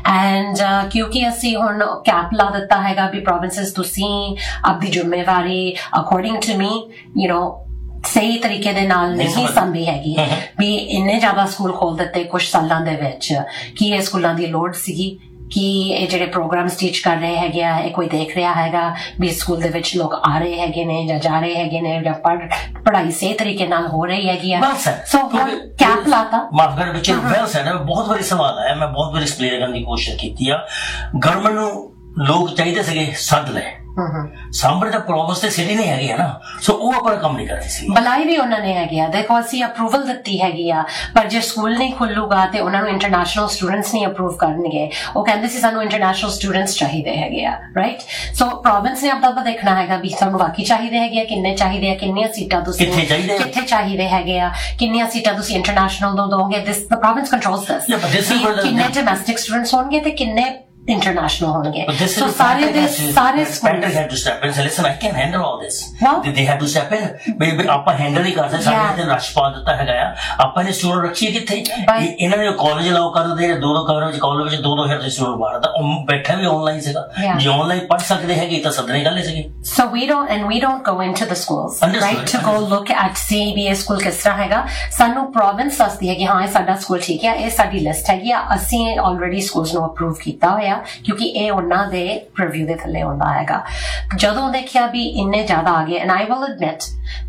ਐਂਡ ਕਿਉਂਕਿ ਅਸੀਂ ਹੁਣ ਕੈਪ ਲਾ ਦਿੱਤਾ ਹੈਗਾ ਵੀ ਪ੍ਰੋਵਿੰਸਸ ਤੁਸੀਂ ਆਪਦੀ ਜ਼ਿੰਮੇਵਾਰੀ according to me you know ਸਹੀ ਤਰੀਕੇ ਦੇ ਨਾਲ ਨਹੀਂ ਸੰਭੀ ਹੈਗੀ ਵੀ ਇੰਨੇ ਜ਼ਿਆਦਾ ਸਕੂਲ ਖੋਲ ਦਿੱਤੇ ਕੁਝ ਸਾਲਾਂ ਦੇ ਵਿੱਚ ਕੀ ਇਹ ਸਕੂਲਾਂ ਦੀ ਲੋੜ ਸੀਗੀ ਕਿ ਇਹ ਜਿਹੜੇ ਪ੍ਰੋਗਰਾਮਸ ਟੀਚ ਕਰ ਰਹੇ ਹੈਗੇ ਆ ਇਹ ਕੋਈ ਦੇਖ ਰਿਹਾ ਹੈਗਾ ਵੀ ਸਕੂਲ ਦੇ ਵਿੱਚ ਲੋਕ ਆ ਰਹੇ ਹੈਗੇ ਨੇ ਜਾਂ ਜਾ ਰਹੇ ਹੈਗੇ ਨੇ ਜਾਂ ਪੜ੍ਹਾਈ ਸਹੀ ਤਰੀਕੇ ਨਾਲ ਹੋ ਰਹੀ ਹੈਗੀ ਆ ਸੋ ਕੈਪ ਲਾਤਾ ਮਾਫਗੜ ਵਿੱਚ ਵੈਲ ਸੈਡ ਬਹੁਤ ਵਾਰੀ ਸਵਾਲ ਆਇਆ ਮੈਂ ਬਹੁਤ ਵਾਰੀ ਐਕਸਪਲੇਨ ਕਰਨ ਦੀ ਕੋਸ਼ਿਸ਼ ਕੀਤੀ ਆ ਗਵਰਨਮੈਂਟ ਨੂੰ ਲੋਕ ਚਾਹੀਦੇ ਸੀਗੇ ਸੱਦ ਲੈ ਸਾਂਭਰ ਦਾ ਪ੍ਰੋਵਿੰਸ ਤੇ ਸਿਟੀ ਨਹੀਂ ਹੈਗੀ ਹੈ ਨਾ ਸੋ ਉਹ ਆਪਣਾ ਕੰਮ ਨਹੀਂ ਕਰਦੇ ਸੀ ਬੁਲਾਈ ਵੀ ਉਹਨਾਂ ਨੇ ਹੈਗੀ ਆ ਦੇਖੋ ਅਸੀਂ ਅਪਰੂਵਲ ਦਿੱਤੀ ਹੈਗੀ ਆ ਪਰ ਜੇ ਸਕੂਲ ਨਹੀਂ ਖੁੱਲੂਗਾ ਤੇ ਉਹਨਾਂ ਨੂੰ ਇੰਟਰਨੈਸ਼ਨਲ ਸਟੂਡੈਂਟਸ ਨਹੀਂ ਅਪਰੂਵ ਕਰਨਗੇ ਉਹ ਕਹਿੰਦੇ ਸੀ ਸਾਨੂੰ ਇੰਟਰਨੈਸ਼ਨਲ ਸਟੂਡੈਂਟਸ ਚਾਹੀਦੇ ਹੈਗੇ ਆ ਰਾਈਟ ਸੋ ਪ੍ਰੋਵਿੰਸ ਨੇ ਆਪਦਾ ਦੇਖਣਾ ਹੈਗਾ ਵੀ ਸਾਨੂੰ ਬਾਕੀ ਚਾਹੀਦੇ ਹੈਗੇ ਆ ਕਿੰਨੇ ਚਾਹੀਦੇ ਆ ਕਿੰਨੀਆਂ ਸੀਟਾਂ ਤੁਸੀਂ ਕਿੱਥੇ ਚਾਹੀਦੇ ਹੈਗੇ ਆ ਕਿੰਨੀਆਂ ਸੀਟਾਂ ਤੁਸੀਂ ਇੰਟਰਨੈਸ਼ਨਲ ਨੂੰ ਦੋਗੇ ਦਿਸ ਦ ਪ੍ਰੋਵਿੰਸ ਕੰਟਰੋਲਸ ਦਿਸ ਕਿੰਨੇ ਡੋਮੈਸਟਿਕ ਸਟੂਡੈਂਟਸ ਹੋਣਗੇ ਤੇ ਕਿੰਨੇ international ਹੋਣਗੇ so ਸਾਰੇ spender had to step in and say listen I can't handle all this they had to step in ਬਈ ਆਪਾਂ ਹੈਂਡਲ ਨਹੀਂ ਕਰ ਸਕਦੇ ਸਾਡੇ ਤੇ ਰਸ਼ ਪਾ ਦਿੱਤਾ ਹੈਗਾ ਆ ਆਪਾਂ ਨੇ ਸਟੂਡੈਂਟ ਰੱਖੀ ਕਿੱਥੇ ਇਹਨਾਂ ਨੇ ਕਾਲਜ ਲਾਓ ਕਰ ਦਿੰਦੇ 2 ਕਮਰੇ ਵਿੱਚ ਕਾਲਜ ਵਿੱਚ 2,000 ਦੇ ਸਟੂਡੈਂਟ ਬਾਹਰ ਉਹ ਬੈਠਾ ਵੀ ਆਨਲਾਈਨ ਸੀਗਾ ਜੇ ਆਨਲਾਈਨ ਪੜ੍ਹ ਸਕਦੇ ਹੈਗੇ ਤਾਂ ਸੱਦਣੇ ਗੱਲ ਸੀਗੀ so we don't go into the schools right to go look at CBA school ਕਿਸ ਤਰ੍ਹਾਂ ਹੈਗਾ ਸਾਨੂੰ ਪ੍ਰੋਵਿੰਸ ਦੱਸਦੀ ਹੈ ਕਿ ਹਾਂ ਇਹ ਸਾਡਾ ਸਕੂਲ ਠੀਕ ਹੈ ਇਹ ਸਾਡੀ ਲਿਸਟ ਹੈਗੀ ਆ ਅਸੀਂ ਆਲਰੇਡੀ ਸਕੂਲਸ ਨੂੰ ਅਪਰੂਵ ਕੀਤਾ ਹੋਇਆ ਕਿਉਂਕਿ ਇਹ ਉਹਨਾਂ ਦੇ ਪ੍ਰੀਵਿਊ ਦੇ ਥੱਲੇ ਹੁੰਦਾ ਹੈਗਾ ਜਦੋਂ ਦੇਖਿਆ ਵੀ ਇੰਨੇ ਜ਼ਿਆਦਾ ਆ ਗਏ and I will admit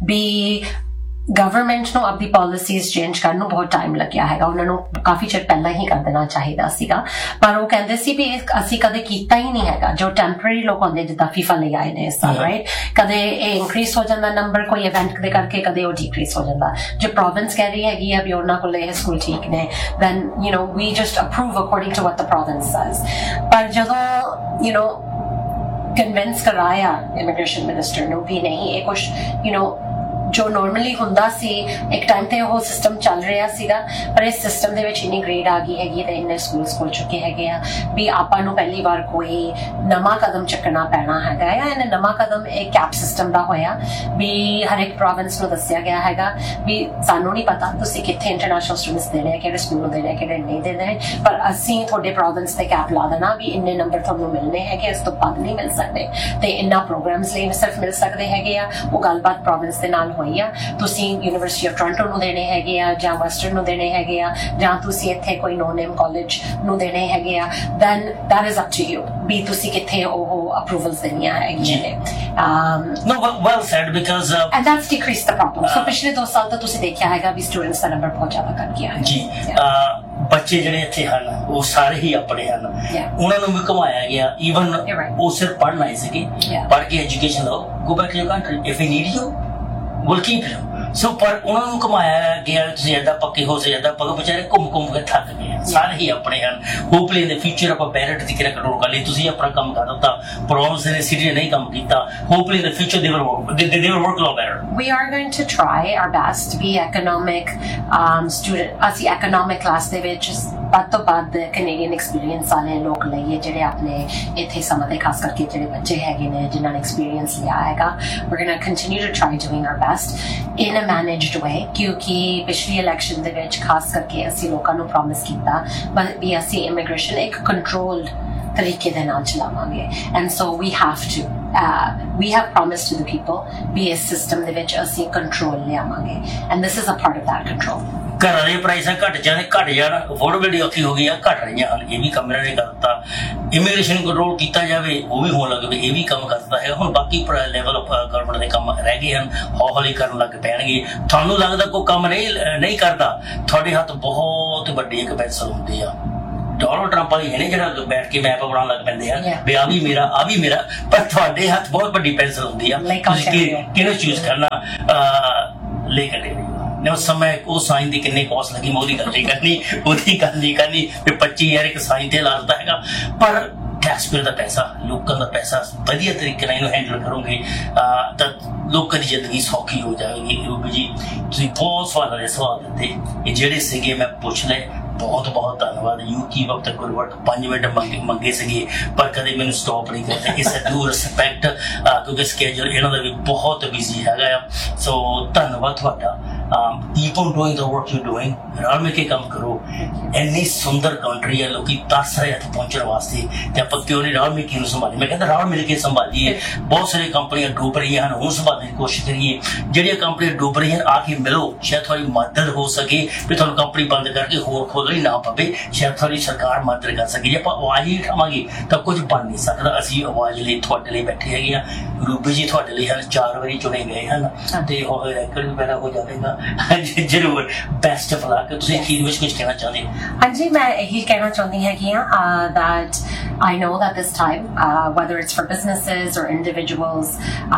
we government ਨੂੰ ਆਪਣੀ ਪਾਲਿਸੀਜ਼ ਚੇਂਜ ਕਰਨ ਨੂੰ ਬਹੁਤ ਟਾਈਮ ਲੱਗਿਆ ਹੈਗਾ ਉਹਨਾਂ ਨੂੰ ਕਾਫੀ ਚਿਰ ਪਹਿਲਾਂ ਹੀ ਕਰ ਦੇਣਾ ਚਾਹੀਦਾ ਸੀਗਾ ਪਰ ਉਹ ਕਹਿੰਦੇ ਸੀ ਵੀ ਅਸੀਂ ਕਦੇ ਕੀਤਾ ਹੀ ਨਹੀਂ ਹੈਗਾ ਜੋ ਟੈਂਪਰੇਰੀ ਲੋਕ ਹੁੰਦੇ ਜਿੱਦਾਂ ਫੀਫਾ ਲਈ ਆਏ ਨੇ ਇਸ ਸਾਲ ਰਾਈਟ ਕਦੇ ਇਹ ਇਨਕਰੀਜ਼ ਹੋ ਜਾਂਦਾ ਨੰਬਰ ਕੋਈ ਇਵੈਂਟ ਦੇ ਕਰਕੇ ਕਦੇ ਉਹ ਡਿਕਰੀਜ਼ ਹੋ ਜਾਂਦਾ ਜੋ ਪ੍ਰੋਵਿੰਸ ਕਹਿ ਰਹੀ ਹੈਗੀ ਆ ਵੀ ਉਹਨਾਂ ਕੋਲ ਇਹ ਸਕੂਲ ਠੀਕ ਨੇ then you know we just approve according to what the province says ਪਰ ਜਦੋਂ you know ਕਨਵਿੰਸ ਕਰਾਇਆ ਇਮੀਗ੍ਰੇਸ਼ਨ ਮਿਨਿਸਟਰ ਨੂੰ ਵੀ ਨਹੀਂ ਇਹ ਕੁਝ you know ਜੋ ਨਾਰਮਲੀ ਹੁੰਦਾ ਸੀ ਇੱਕ ਟਾਈਮ ਤੇ ਉਹ ਸਿਸਟਮ ਚੱਲ ਰਿਹਾ ਸੀਗਾ ਪਰ ਇਸ ਸਿਸਟਮ ਦੇ ਵਿੱਚ ਇੰਨੀ ਗ੍ਰੇਡ ਆ ਗਈ ਹੈਗੀ ਤੇ ਇੰਨੇ ਸਕੂਲਸ ਖੁੱਲ ਚੁੱਕੇ ਹੈਗੇ ਆ ਵੀ ਆਪਾਂ ਨੂੰ ਪਹਿਲੀ ਵਾਰ ਕੋਈ ਨਵਾਂ ਕਦਮ ਚੱਕਣਾ ਪੈਣਾ ਹੈਗਾ ਆ ਇਹਨੇ ਨਵਾਂ ਕਦਮ ਇਹ ਕੈਪ ਸਿਸਟਮ ਦਾ ਹੋਇਆ ਵੀ ਹਰ ਇੱਕ ਪ੍ਰੋਵਿੰਸ ਨੂੰ ਦੱਸਿਆ ਗਿਆ ਹੈਗਾ ਵੀ ਸਾਨੂੰ ਨਹੀਂ ਪਤਾ ਤੁਸੀਂ ਕਿੱਥੇ ਇੰਟਰਨੈਸ਼ਨਲ ਸਟੂਡੈਂਟਸ ਦੇਣੇ ਆ ਕਿਹੜੇ ਸਕੂਲ ਨੂੰ ਦੇਣੇ ਕਿਹੜੇ ਨਹੀਂ ਦੇਣੇ ਪਰ ਅਸੀਂ ਤੁਹਾਡੇ ਪ੍ਰੋਵਿੰਸ ਤੇ ਕੈਪ ਲਾ ਦੇਣਾ ਵੀ ਇੰਨੇ ਨੰਬਰ ਤੁਹਾਨੂੰ ਮਿਲਣੇ ਹੈਗੇ ਇਸ ਤੋਂ ਵੱਧ ਨਹੀਂ ਮਿਲ ਸਕਦੇ ਤੇ ਇੰਨਾ ਪ੍ਰੋਗਰਾਮਸ ਲਈ ਸਿਰਫ ਮਿਲ ਸਕਦੇ ਹੈਗੇ ਆ ਉਹ ਗੱਲਬਾਤ ਪ੍ਰੋਵਿੰਸ ਦੇ ਨਾਲ ਹੋਈ ਆ ਤੁਸੀਂ ਯੂਨੀਵਰਸਿਟੀ ਆਫ ਟੋਰਾਂਟੋ ਨੂੰ ਦੇਣੇ ਹੈਗੇ ਆ ਜਾਂ ਵੈਸਟਰਨ ਨੂੰ ਦੇਣੇ ਹੈਗੇ ਆ ਜਾਂ ਤੁਸੀਂ ਇੱਥੇ ਕੋਈ ਨੋ ਨੇਮ ਕਾਲਜ ਨੂੰ ਦੇਣੇ ਹੈਗੇ ਆ then that is up to you ਵੀ ਤੁਸੀਂ ਕਿੱਥੇ ਉਹ ਅਪਰੂਵਲਸ ਦੇਣੀਆਂ ਹੈਗੀਆਂ ਨੇ no well said because and that's decreased the problem so ਪਿਛਲੇ 2 ਸਾਲ ਤੋਂ ਤੁਸੀਂ ਦੇਖਿਆ ਹੈਗਾ ਵੀ ਸਟੂਡੈਂਟਸ ਦਾ ਨੰਬਰ ਬਹੁਤ ਜ਼ਿਆਦਾ ਘਟ ਗਿਆ ਹੈ ਜੀ ਬੱਚੇ ਜਿਹੜੇ ਇੱਥੇ ਹਨ ਉਹ ਸਾਰੇ ਹੀ ਆਪਣੇ ਹਨ ਉਹਨਾਂ ਨੂੰ ਵੀ ਘੁਮਾਇਆ ਗਿਆ ਈਵਨ ਉਹ ਸਿਰਫ ਪੜ੍ਹਨ ਆਏ ਸੀਗੇ ਪੜ੍ਹ ਕੇ ਐਜੂਕੇਸ਼ਨ ਲਓ go back to your country if you need you will keep you so ਪਰ ਉਹਨਾਂ ਨੂੰ ਘੁਮਾਇਆ ਗਿਆ ਤੁਸੀਂ ਏਦਾਂ ਪੱਕੇ ਹੋ ਸੇ ਏਦਾਂ ਪੱਕੇ ਵਿਚਾਰੇ ਘੁੰਮ ਕੇ ਥੱਕ ਗਏ ਸਾਰੇ ਹੀ ਆਪਣੇ ਹਨ ਹੋਪਫੁਲੀ ਇਨ ਦ ਫਿਊਚਰ ਆਪਾਂ ਬੈਰਟ ਦੀ ਕਿਹੜਾ ਕੰਟਰੋਲ ਕਰ ਲਈ ਤੁਸੀਂ ਆਪਣਾ ਕੰਮ ਕਰ ਦਿੱਤਾ ਪ੍ਰੋਬਲਮਸ ਨੇ ਸਿਟੀ ਨੇ ਨਹੀਂ ਕੰਮ ਕੀਤਾ hopefully in the future they will work a lot better. We are going to try our best to be economic student ਅਸੀਂ economic class ਦੇ ਵਿੱਚ ਵੱਧ ਤੋਂ ਵੱਧ ਕੈਨੇਡੀਅਨ ਐਕਸਪੀਰੀਅੰਸ ਵਾਲੇ ਲੋਕ ਲਈਏ ਜਿਹੜੇ ਆਪਣੇ ਇੱਥੇ ਸਮਾਂ ਦੇ ਖਾਸ ਕਰਕੇ ਜਿਹੜੇ ਬੱਚੇ ਹੈਗੇ ਨੇ ਜਿਨ੍ਹਾਂ ਨੇ ਐਕਸਪੀਰੀਅੰਸ ਲਿਆ ਹੈਗਾ we're going to continue to try doing our best in a managed way ਕਿਉਂਕਿ ਪਿਛਲੀ ਇਲੈਕਸ਼ਨ ਦੇ ਵਿੱਚ ਖਾਸ ਕਰਕੇ ਅਸੀਂ ਲੋਕਾਂ ਨੂੰ ਪ੍ਰੋਮਿਸ ਕੀਤਾ ਵੀ ਅਸੀਂ ਇਮੀਗ੍ਰੇਸ਼ਨ ਇੱਕ ਕੰਟਰੋਲਡ ਤਰੀਕੇ ਦੇ ਨਾਲ ਚਲਾਵਾਂਗੇ and so we have promised to the people ਵੀ ਇਸ ਸਿਸਟਮ ਦੇ ਵਿੱਚ ਅਸੀਂ ਕੰਟਰੋਲ ਲਿਆਵਾਂਗੇ and this is a part of that control. ਘਰਾਂ ਦੇ ਪ੍ਰਾਈਸਾਂ ਘਟ ਜਾਣ ਅਫੋਰਡੇਬਿਲਟੀ ਔਖੀ ਹੋ ਗਈ ਆ ਘਟ ਰਹੀਆਂ ਹਨ ਇਹ ਵੀ ਕੰਮ ਇਹਨਾਂ ਨੇ ਕਰ ਦਿੱਤਾ ਇਮੀਗ੍ਰੇਸ਼ਨ ਕੰਟਰੋਲ ਕੀਤਾ ਜਾਵੇ ਉਹ ਵੀ ਹੋਣ ਲੱਗ ਪਏ ਇਹ ਵੀ ਕੰਮ ਕਰਦਾ ਹੈ ਹੁਣ ਬਾਕੀ ਲੈਵਲ ਆਫ ਗਵਰਨਮੈਂਟ ਦੇ ਕੰਮ ਰਹਿ ਗਏ ਹਨ ਹੌਲੀ ਕਰਨ ਲੱਗ ਪੈਣਗੇ ਤੁਹਾਨੂੰ ਲੱਗਦਾ ਕੋਈ ਕੰਮ ਨਹੀਂ ਕਰਦਾ ਤੁਹਾਡੇ ਹੱਥ ਬਹੁਤ ਵੱਡੇ ਇੱਕ ਪੈਨਸਲ ਹੁੰਦੇ ਆ ਡੋਨਲਡ ਟਰੰਪ ਵਾਲੀ ਹੈ ਨੇ ਜਿਹੜਾ ਬੈਠ ਕੇ ਮੈਪ ਬਣਾਉਣ ਲੱਗ ਪੈਂਦੇ ਆ ਵੀ ਆ ਵੀ ਮੇਰਾ ਪਰ ਤੁਹਾਡੇ ਹੱਥ ਬਹੁਤ ਵੱਡੀ ਪੈਨਸਲ ਹੁੰਦੀ ਆ ਤੁਸੀਂ ਕਿਹਨੂੰ ਚੂਜ਼ ਕਰਨਾ ਲੈ ਕੇ ਉਸ ਸਮੇਂ ਉਹ ਸਾਈਨ ਦੀ ਕਿੰਨੇ ਕੋਸਟ ਲੱਗੀ ਮੈਂ ਉਹਦੀ ਗੱਲ ਨਹੀਂ ਕਰਨੀ ਵੀ 25,000 ਇੱਕ ਸਾਈਨ ਤੇ ਲਾ ਦਿੱਤਾ ਹੈਗਾ ਪਰ ਟੈਕਸਪੇਅਰ ਦਾ ਪੈਸਾ ਲੋਕਾਂ ਦਾ ਪੈਸਾ ਵਧੀਆ ਤਰੀਕੇ ਨਾਲ ਇਹਨੂੰ ਹੈਂਡਲ ਕਰੋਗੇ ਤਾਂ ਲੋਕਾਂ ਦੀ ਜ਼ਿੰਦਗੀ ਸੌਖੀ ਹੋ ਜਾਵੇਗੀ ਰੂਬੀ ਜੀ ਤੁਸੀਂ ਬਹੁਤ ਸਵਾਲ ਦਿੱਤੇ ਇਹ ਜਿਹੜੇ ਸੀਗੇ ਮੈਂ ਪੁੱਛ ਲਏ ਬਹੁਤ ਬਹੁਤ ਧੰਨਵਾਦ you keep up the good work 5 minute ਮੰਗੇ ਸੀਗੇ ਪਰ ਕਦੇ ਮੈਨੂੰ ਸਟਾਪ ਨਹੀਂ ਕਰਦੇ ਇਸ ਡੂ ਰਿਸਪੈਕਟ ਕਿਉਂਕਿ ਸਕੇਜੂਲ ਇਹਨਾਂ ਦਾ ਵੀ ਬਹੁਤ ਬਿਜ਼ੀ ਹੈਗਾ ਆ ਸੋ ਧੰਨਵਾਦ ਤੁਹਾਡਾ keep on doing the work you're doing ਰਲ ਮਿਲ ਕੇ ਕੰਮ ਕਰੋ ਇੰਨੀ ਸੁੰਦਰ ਕੰਟਰੀ ਹੈ ਲੋਕੀ ਤਰਸ ਰਹੇ ਇੱਥੇ ਪਹੁੰਚਣ ਵਾਸਤੇ ਤੇ ਆਪਾਂ ਕਿਉਂ ਨਹੀਂ ਰਲ ਮਿਲ ਕੇ ਇਹਨੂੰ ਸੰਭਾਲੀਏ ਮੈਂ ਕਹਿੰਦਾ ਰਲ ਮਿਲ ਕੇ ਸੰਭਾਲੀਏ ਬਹੁਤ ਸਾਰੀਆਂ ਕੰਪਨੀਆਂ ਡੁੱਬ ਰਹੀਆਂ ਹਨ ਹੁਣ ਸੰਭਾਲਣ ਦੀ ਕੋਸ਼ਿਸ਼ ਕਰੀਏ ਜਿਹੜੀਆਂ ਕੰਪਨੀਆਂ ਡੁੱਬ ਰਹੀਆਂ ਆ ਕੇ ਮਿਲੋ ਸ਼ਾਇਦ ਤੁਹਾਡੀ ਮਦਦ ਹੋ ਸਕੇ ਵੀ ਤੁਹਾਨੂੰ ਕੰਪਨੀ ਬੰਦ ਕਰਕੇ ਹੋਰ ਖੋਲ੍ਹਣੀ ਨਾ ਪਵੇ ਸ਼ਾਇਦ ਤੁਹਾਡੀ ਸਰਕਾਰ ਮਦਦ ਕਰ ਸਕੇ ਜੇ ਆਪਾਂ ਆਵਾਜ਼ ਹੀ ਉਠਾਵਾਂਗੇ ਤਾਂ ਕੁਝ ਬਣ ਨਹੀਂ ਸਕਦਾ ਅਸੀਂ ਆਵਾਜ਼ ਲਈ ਤੁਹਾਡੇ ਲਈ ਬੈਠੇ ਹੈਗੇ ਆ ਰੂਬੀ ਜੀ ਤੁਹਾਡੇ ਲਈ ਹਨ 4 ਵਾਰੀ ਚੁਣੇ ਗਏ ਹਨ ਤੇ ਉਹ ਰੈਕੋਰਡ ਵੀ ਪੈਦਾ ਹੋ ਜਾਵੇਗਾ ਜ਼ਰੂਰ ਬੈਸਟ ਆਫ ਲੱਕ ਤੁਸੀਂ ਅਖੀਰ ਵਿੱਚ ਕੁਝ ਕਹਿਣਾ ਚਾਹੁੰਦੇ ਹਾਂਜੀ ਮੈਂ ਇਹੀ ਕਹਿਣਾ ਚਾਹੁੰਦੀ ਹੈਗੀ ਆ that I know that this time whether it's for businesses or individuals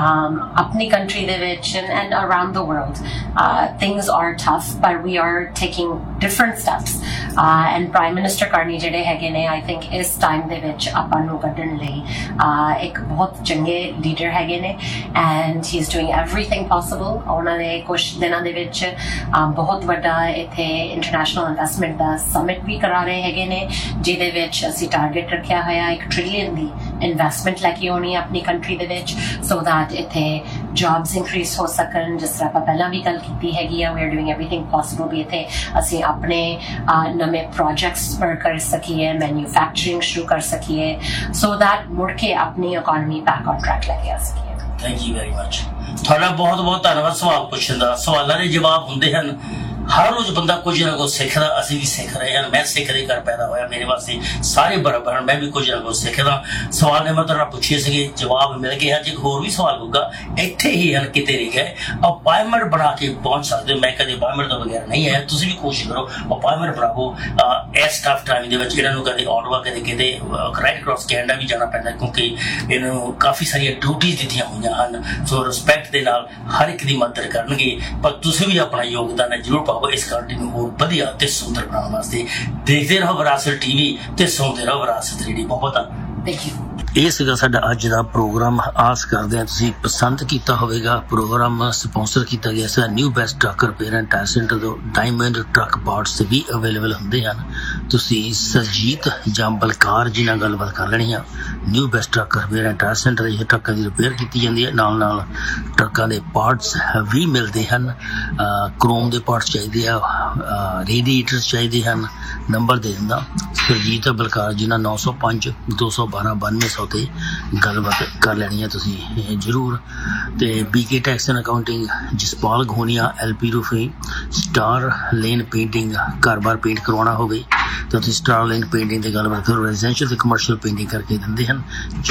ਆਪਣੀ country ਦੇ ਵਿੱਚ and around the world things are tough but we are taking different steps and Prime Minister Carney ਜਿਹੜੇ ਹੈਗੇ ਨੇ I think ਇਸ time ਦੇ ਵਿੱਚ ਆਪਾਂ ਨੂੰ ਕੱਢਣ ਲਈ ਇੱਕ ਬਹੁਤ ਚੰਗੇ ਲੀਡਰ ਹੈਗੇ ਨੇ and he is doing everything possible ਉਹਨਾਂ ਨੇ ਕੁਝ ਦਿਨਾਂ ਦੇ ਵਿੱਚ ਬਹੁਤ ਵੱਡਾ ਇੱਥੇ ਇੰਟਰਨੈਸ਼ਨਲ ਇਨਵੈਸਟਮੈਂਟ ਦਾ ਸਮਿਟ ਵੀ ਕਰਾ ਰਹੇ ਹੈਗੇ ਨੇ ਜਿਹਦੇ ਵਿੱਚ ਅਸੀਂ ਟਾਰਗੇਟ ਰੱਖਿਆ ਹੋਇਆ $1 trillion ਦੀ ਇਨਵੈਸਟਮੈਂਟ ਲੈ ਕੇ ਆਉਣੀ ਆਪਣੀ ਕੰਟਰੀ ਦੇ ਵਿੱਚ ਸੋ that ਇੱਥੇ ਜੌਬਸ ਇਨਕਰੀਜ਼ ਹੋ ਸਕਣ ਜਿਸ ਤਰ੍ਹਾਂ ਆਪਾਂ ਪਹਿਲਾਂ ਵੀ ਗੱਲ ਕੀਤੀ ਹੈਗੀ ਆ ਵੀ ਆਰ ਡੂਇੰਗ ਐਵਰੀਥਿੰਗ ਪੋਸੀਬਲ ਵੀ ਇੱਥੇ ਅਸੀਂ ਆਪਣੇ ਨਵੇਂ ਪ੍ਰੋਜੈਕਟਸ ਕਰ ਸਕੀਏ ਮੈਨੂਫੈਕਚਰਿੰਗ ਸ਼ੁਰੂ ਕਰ ਸਕੀਏ ਸੋ that ਮੁੜ ਕੇ ਆਪਣੀ ਇਕੋਨਮੀ ਬੈਕ ਔਨ ਟਰੈਕ ਲੈ ਕੇ ਆ ਸਕੀਏ ਥੈਂਕ ਯੂ ਵੈਰੀ ਮਚ ਤੁਹਾਡਾ ਬਹੁਤ ਬਹੁਤ ਧੰਨਵਾਦ ਸਵਾਲ ਪੁੱਛਣ ਦਾ ਸਵਾਲਾਂ ਦੇ ਜਵਾਬ ਹੁੰਦੇ ਹਨ ਹਰ ਰੋਜ਼ ਬੰਦਾ ਕੁਝ ਨਾ ਕੁਝ ਸਿੱਖਦਾ ਅਸੀਂ ਵੀ ਸਿੱਖ ਰਹੇ ਹਾਂ ਮੈਂ ਸਿੱਖ ਦੇ ਘਰ ਪੈਦਾ ਹੋਇਆ ਮੇਰੇ ਵਾਸਤੇ ਸਾਰੇ ਬਰਾਬਰ ਹਨ ਮੈਂ ਵੀ ਕੁਝ ਨਾ ਕੁਝ ਸਿੱਖਦਾ ਸਵਾਲ ਨੇ ਮੈਂ ਤੁਹਾਡਾ ਪੁੱਛੇ ਸੀਗੇ ਜਵਾਬ ਮਿਲ ਗਿਆ ਅੱਜ ਇੱਕ ਹੋਰ ਵੀ ਸਵਾਲ ਹੋਊਗਾ ਇੱਥੇ ਹੀ ਹਨ ਕਿਤੇ ਨਹੀਂ ਗਏ ਅਪਾਇੰਟਮੈਂਟ ਬਣਾ ਕੇ ਪਹੁੰਚ ਸਕਦੇ ਮੈਂ ਕਦੇ ਅਪਾਇੰਟਮੈਂਟ ਤੋਂ ਬਗੈਰ ਨਹੀਂ ਆਇਆ ਤੁਸੀਂ ਵੀ ਕੋਸ਼ਿਸ਼ ਕਰੋ ਅਪਾਇੰਟਮੈਂਟ ਬਣਾਓ ਇਸ ਟਫ ਟਾਈਮ ਦੇ ਵਿੱਚ ਇਹਨਾਂ ਨੂੰ ਕਦੇ ਆਟਵਾ ਕਦੇ ਕਿਤੇ ਰਾਈਟ ਅਕ੍ਰੋਸ ਕੈਨੇਡਾ ਵੀ ਜਾਣਾ ਪੈਂਦਾ ਕਿਉਂਕਿ ਇਹਨਾਂ ਨੂੰ ਕਾਫੀ ਸਾਰੀਆਂ ਡਿਊਟੀਜ਼ ਦਿੱਤੀਆਂ ਹੋਈਆਂ ਹਨ ਸੋ ਰਿਸਪੈਕਟ ਦੇ ਨਾਲ ਹਰ ਇੱਕ ਦੀ ਮਦਦ ਕਰਨਗੇ ਪਰ ਤੁਸੀਂ ਵੀ ਆਪਣਾ ਯੋਗਦਾਨ ਜ਼ਰੂਰ ਪਾਓ ਇਸ ਕੰਟਰੀ ਨੂੰ ਹੋਰ ਵਧੀਆ ਤੇ ਸੁੰਦਰ ਬਣਾਉਣ ਵਾਸਤੇ ਦੇਖਦੇ ਰਹੋ ਵਿਰਾਸਤ ਟੀਵੀ ਤੇ ਸੁਣਦੇ ਰਹੋ ਵਿਰਾਸਤ ਰੇਡੀਓ ਬਹੁਤ ਥੈਂਕ ਯੂ ਇਹ ਸੀਗਾ ਸਾਡਾ ਅੱਜ ਦਾ ਪ੍ਰੋਗਰਾਮ ਆਸ ਕਰਦੇ ਹਾਂ ਤੁਸੀਂ ਪਸੰਦ ਕੀਤਾ ਹੋਵੇਗਾ ਪ੍ਰੋਗਰਾਮ ਸਪਾਂਸਰ ਕੀਤਾ ਗਿਆ ਸੀ new best truck repair and tyre centre ਤੋਂ ਡਾਇਮੰਡ ਟਰੱਕ ਪਾਰਟਸ ਵੀ ਅਵੇਲੇਬਲ ਹੁੰਦੇ ਹਨ ਤੁਸੀਂ ਸਰਜੀਤ ਜਾਂ ਬਲਕਾਰ ਜੀ ਨਾਲ ਗੱਲਬਾਤ ਕਰ ਲੈਣੀ ਆ new best truck repair and tyre centre ਇਹ ਟਰੱਕਾਂ ਦੀ ਰਿਪੇਅਰ ਕੀਤੀ ਜਾਂਦੀ ਹੈ ਨਾਲ ਟਰੱਕਾਂ ਦੇ ਪਾਰਟਸ ਵੀ ਮਿਲਦੇ ਹਨ ਕ੍ਰੋਮ ਦੇ ਪਾਰਟਸ ਚਾਹੀਦੇ ਆ ਰੇਡੀਏਟਰਸ ਚਾਹੀਦੇ ਹਨ ਨੰਬਰ ਦੇ ਦਿੰਦਾ ਸਰਜੀਤ ਬਲਕਾਰ ਜੀ ਨਾਲ 905 212 9200 ਤੇ ਗੱਲਬਾਤ ਕਰ ਲੈਣੀ ਹੈ ਤੁਸੀਂ ਜ਼ਰੂਰ ਤੇ BK tax and accounting Jaspal ਘੋਨੀਆ LP roofing star lane painting ਘਰ-ਬਾਰ ਪੇਂਟ ਕਰਵਾਉਣਾ ਹੋਵੇ ਤਾਂ ਤੁਸੀਂ ਸਟਾਰ ਲੇਨ ਪੇਂਟਿੰਗ ਤੇ ਗੱਲਬਾਤ ਕਰੋ ਰੈਜ਼ੀਡੈਂਸ਼ੀਅਲ ਤੇ ਕਮਰਸ਼ੀਅਲ ਪੇਂਟਿੰਗ ਕਰਕੇ ਦਿੰਦੇ ਹਨ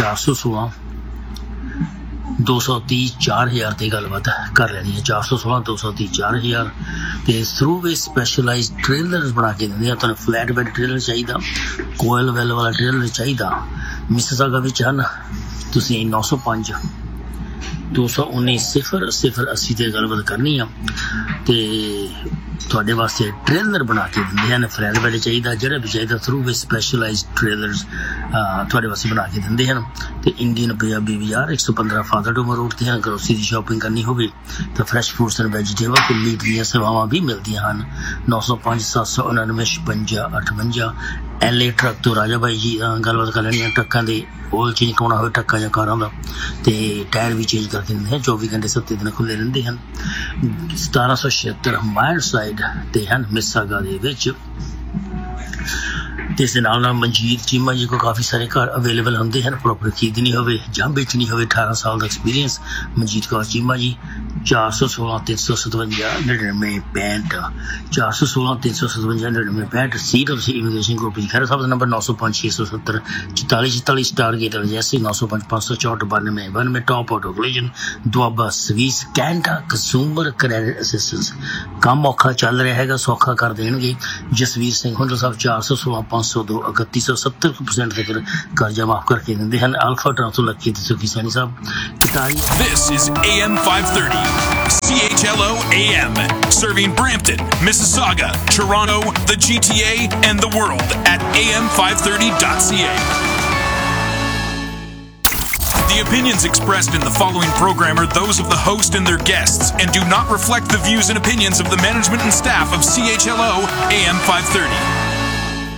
416 230 4000 ਤੇ ਗੱਲਬਾਤ ਕਰ ਲੈਣੀ ਹੈ 416 230 4000 ਤੇ ਥਰੂ ਵੇ ਸਪੈਸ਼ਲਾਈਜ਼ਡ ਟ੍ਰੇਲਰਸ ਬਣਾ ਕੇ ਦਿੰਦੇ ਆ ਤੁਹਾਨੂੰ ਫਲੈਟ ਬੈਡ ਟ੍ਰੇਲਰ ਚਾਹੀਦਾ ਕੋਇਲ ਵੈਲ ਵਾਲਾ ਟ੍ਰੇਲਰ ਚਾਹੀਦਾ ਮਿਸਿਸਾਗਾ ਵਿੱਚ ਹਨ ਤੁਸੀਂ 905 219 0080 ਤੇ ਗੱਲਬਾਤ ਕਰਨੀ ਆ ਤੇ ਤੁਹਾਡੇ ਵਾਸਤੇ ਟ੍ਰੇਲਰ ਬਣਾ ਕੇ ਦਿੰਦੇ ਹਨ ਫਰੈਲ ਵੇਲੇ ਚਾਹੀਦਾ ਜਿਹੜਾ ਵੀ ਚਾਹੀਦਾ ਥਰੂ ਵੀ ਸਪੈਸ਼ਲਾਈਜ਼ਡ ਟ੍ਰੇਲਰਸ ਤੁਹਾਡੇ ਵਾਸਤੇ ਬਣਾ ਕੇ ਦਿੰਦੇ ਹਨ ਤੇ ਇੰਡੀਅਨ ਪੰਜਾਬੀ ਬਾਜ਼ਾਰ 115 ਫਾਦਰ ਡੋਮਰ ਰੋਡ ਤੇ ਹਨ ਗਰੋਸਰੀ ਦੀ ਸ਼ਾਪਿੰਗ ਕਰਨੀ ਹੋਵੇ ਤਾਂ ਫਰੈਸ਼ ਫਰੂਟਸ ਐਂਡ ਵੈਜੀਟੇਬਲ ਤੇ ਮੀਟ ਦੀਆਂ ਸੇਵਾਵਾਂ ਵੀ ਮਿਲਦੀਆਂ ਹਨ 905 799 56 58 LA ਟਰੱਕ ਤੋਂ ਰਾਜਾ ਬਾਈ ਜੀ ਗੱਲਬਾਤ ਕਰ ਲੈਣੀ ਹੈ ਟਰੱਕਾਂ ਦੇ ਆਇਲ ਚੇਂਜ ਕਰਾਉਣਾ ਹੋਵੇ ਟਰੱਕਾਂ ਜਾਂ ਕਾਰਾਂ ਦਾ ਤੇ ਟਾਇਰ ਵੀ ਚੇਂਜ ਕਰਕੇ ਦਿੰਦੇ ਹਨ 24 ਘੰਟੇ 7 ਦਿਨ ਖੁੱਲ੍ਹੇ ਰਹਿੰਦੇ ਹਨ 1776 ਮਾਈਲ ਸਾਈਡ ਤੇ ਹਨ ਮਿਸਾਗਾ ਦੇ ਵਿੱਚ ਤੇ ਇਸ ਦੇ ਨਾਲ ਮਨਜੀਤ ਚੀਮਾ ਜੀ ਕੋਲ ਕਾਫੀ ਸਾਰੇ ਘਰ ਅਵੇਲੇਬਲ ਹੁੰਦੇ ਹਨ ਪ੍ਰੋਪਰ ਖਰੀਦਣੀ ਹੋਵੇ ਜਾਂ ਵੇਚਣੀ ਹੋਵੇ 18 ਸਾਲ ਦਾ ਐਕਸਪੀਰੀਅੰਸ ਮਨਜੀਤ ਕੌਰ ਚੀਮਾ ਜੀ 416 357 9965 416 357 9965 ਸੀਟ ਤੁਸੀਂ ਇਮੀਗ੍ਰੇਸ਼ਨ ਗਰੁੱਪ ਜੀ ਖੈਰ ਸਾਹਿਬ ਦਾ number 905 670 4444 star gate ਅਜੈਸੀ 905 564 92 top auto collision Doaba ਸਵੀਸ Canada consumer credit assistance ਕੰਮ ਔਖਾ ਚੱਲ ਰਿਹਾ ਹੈਗਾ ਸੌਖਾ ਕਰ ਦੇਣਗੇ ਜਸਵੀਰ ਸਿੰਘ ਹੁੰਡਲ ਸਾਹਿਬ 416 502 3170% ਤੱਕ ਕਰਜ਼ਾ ਮਾਫ ਕਰਕੇ ਦਿੰਦੇ ਹਨ ਅਲਫਾ ਟਰਾਂ ਤੋਂ ਲੱਕੀ ਤੇ ਸੁਖੀ ਸੈਣੀ ਸਾਹਿਬ This is AM 530 CHLO AM serving Brampton, Mississauga, Toronto, the GTA and the world at am530.ca. The opinions expressed in the following program are those of the host and their guests and do not reflect the views and opinions of the management and staff of CHLO AM 530.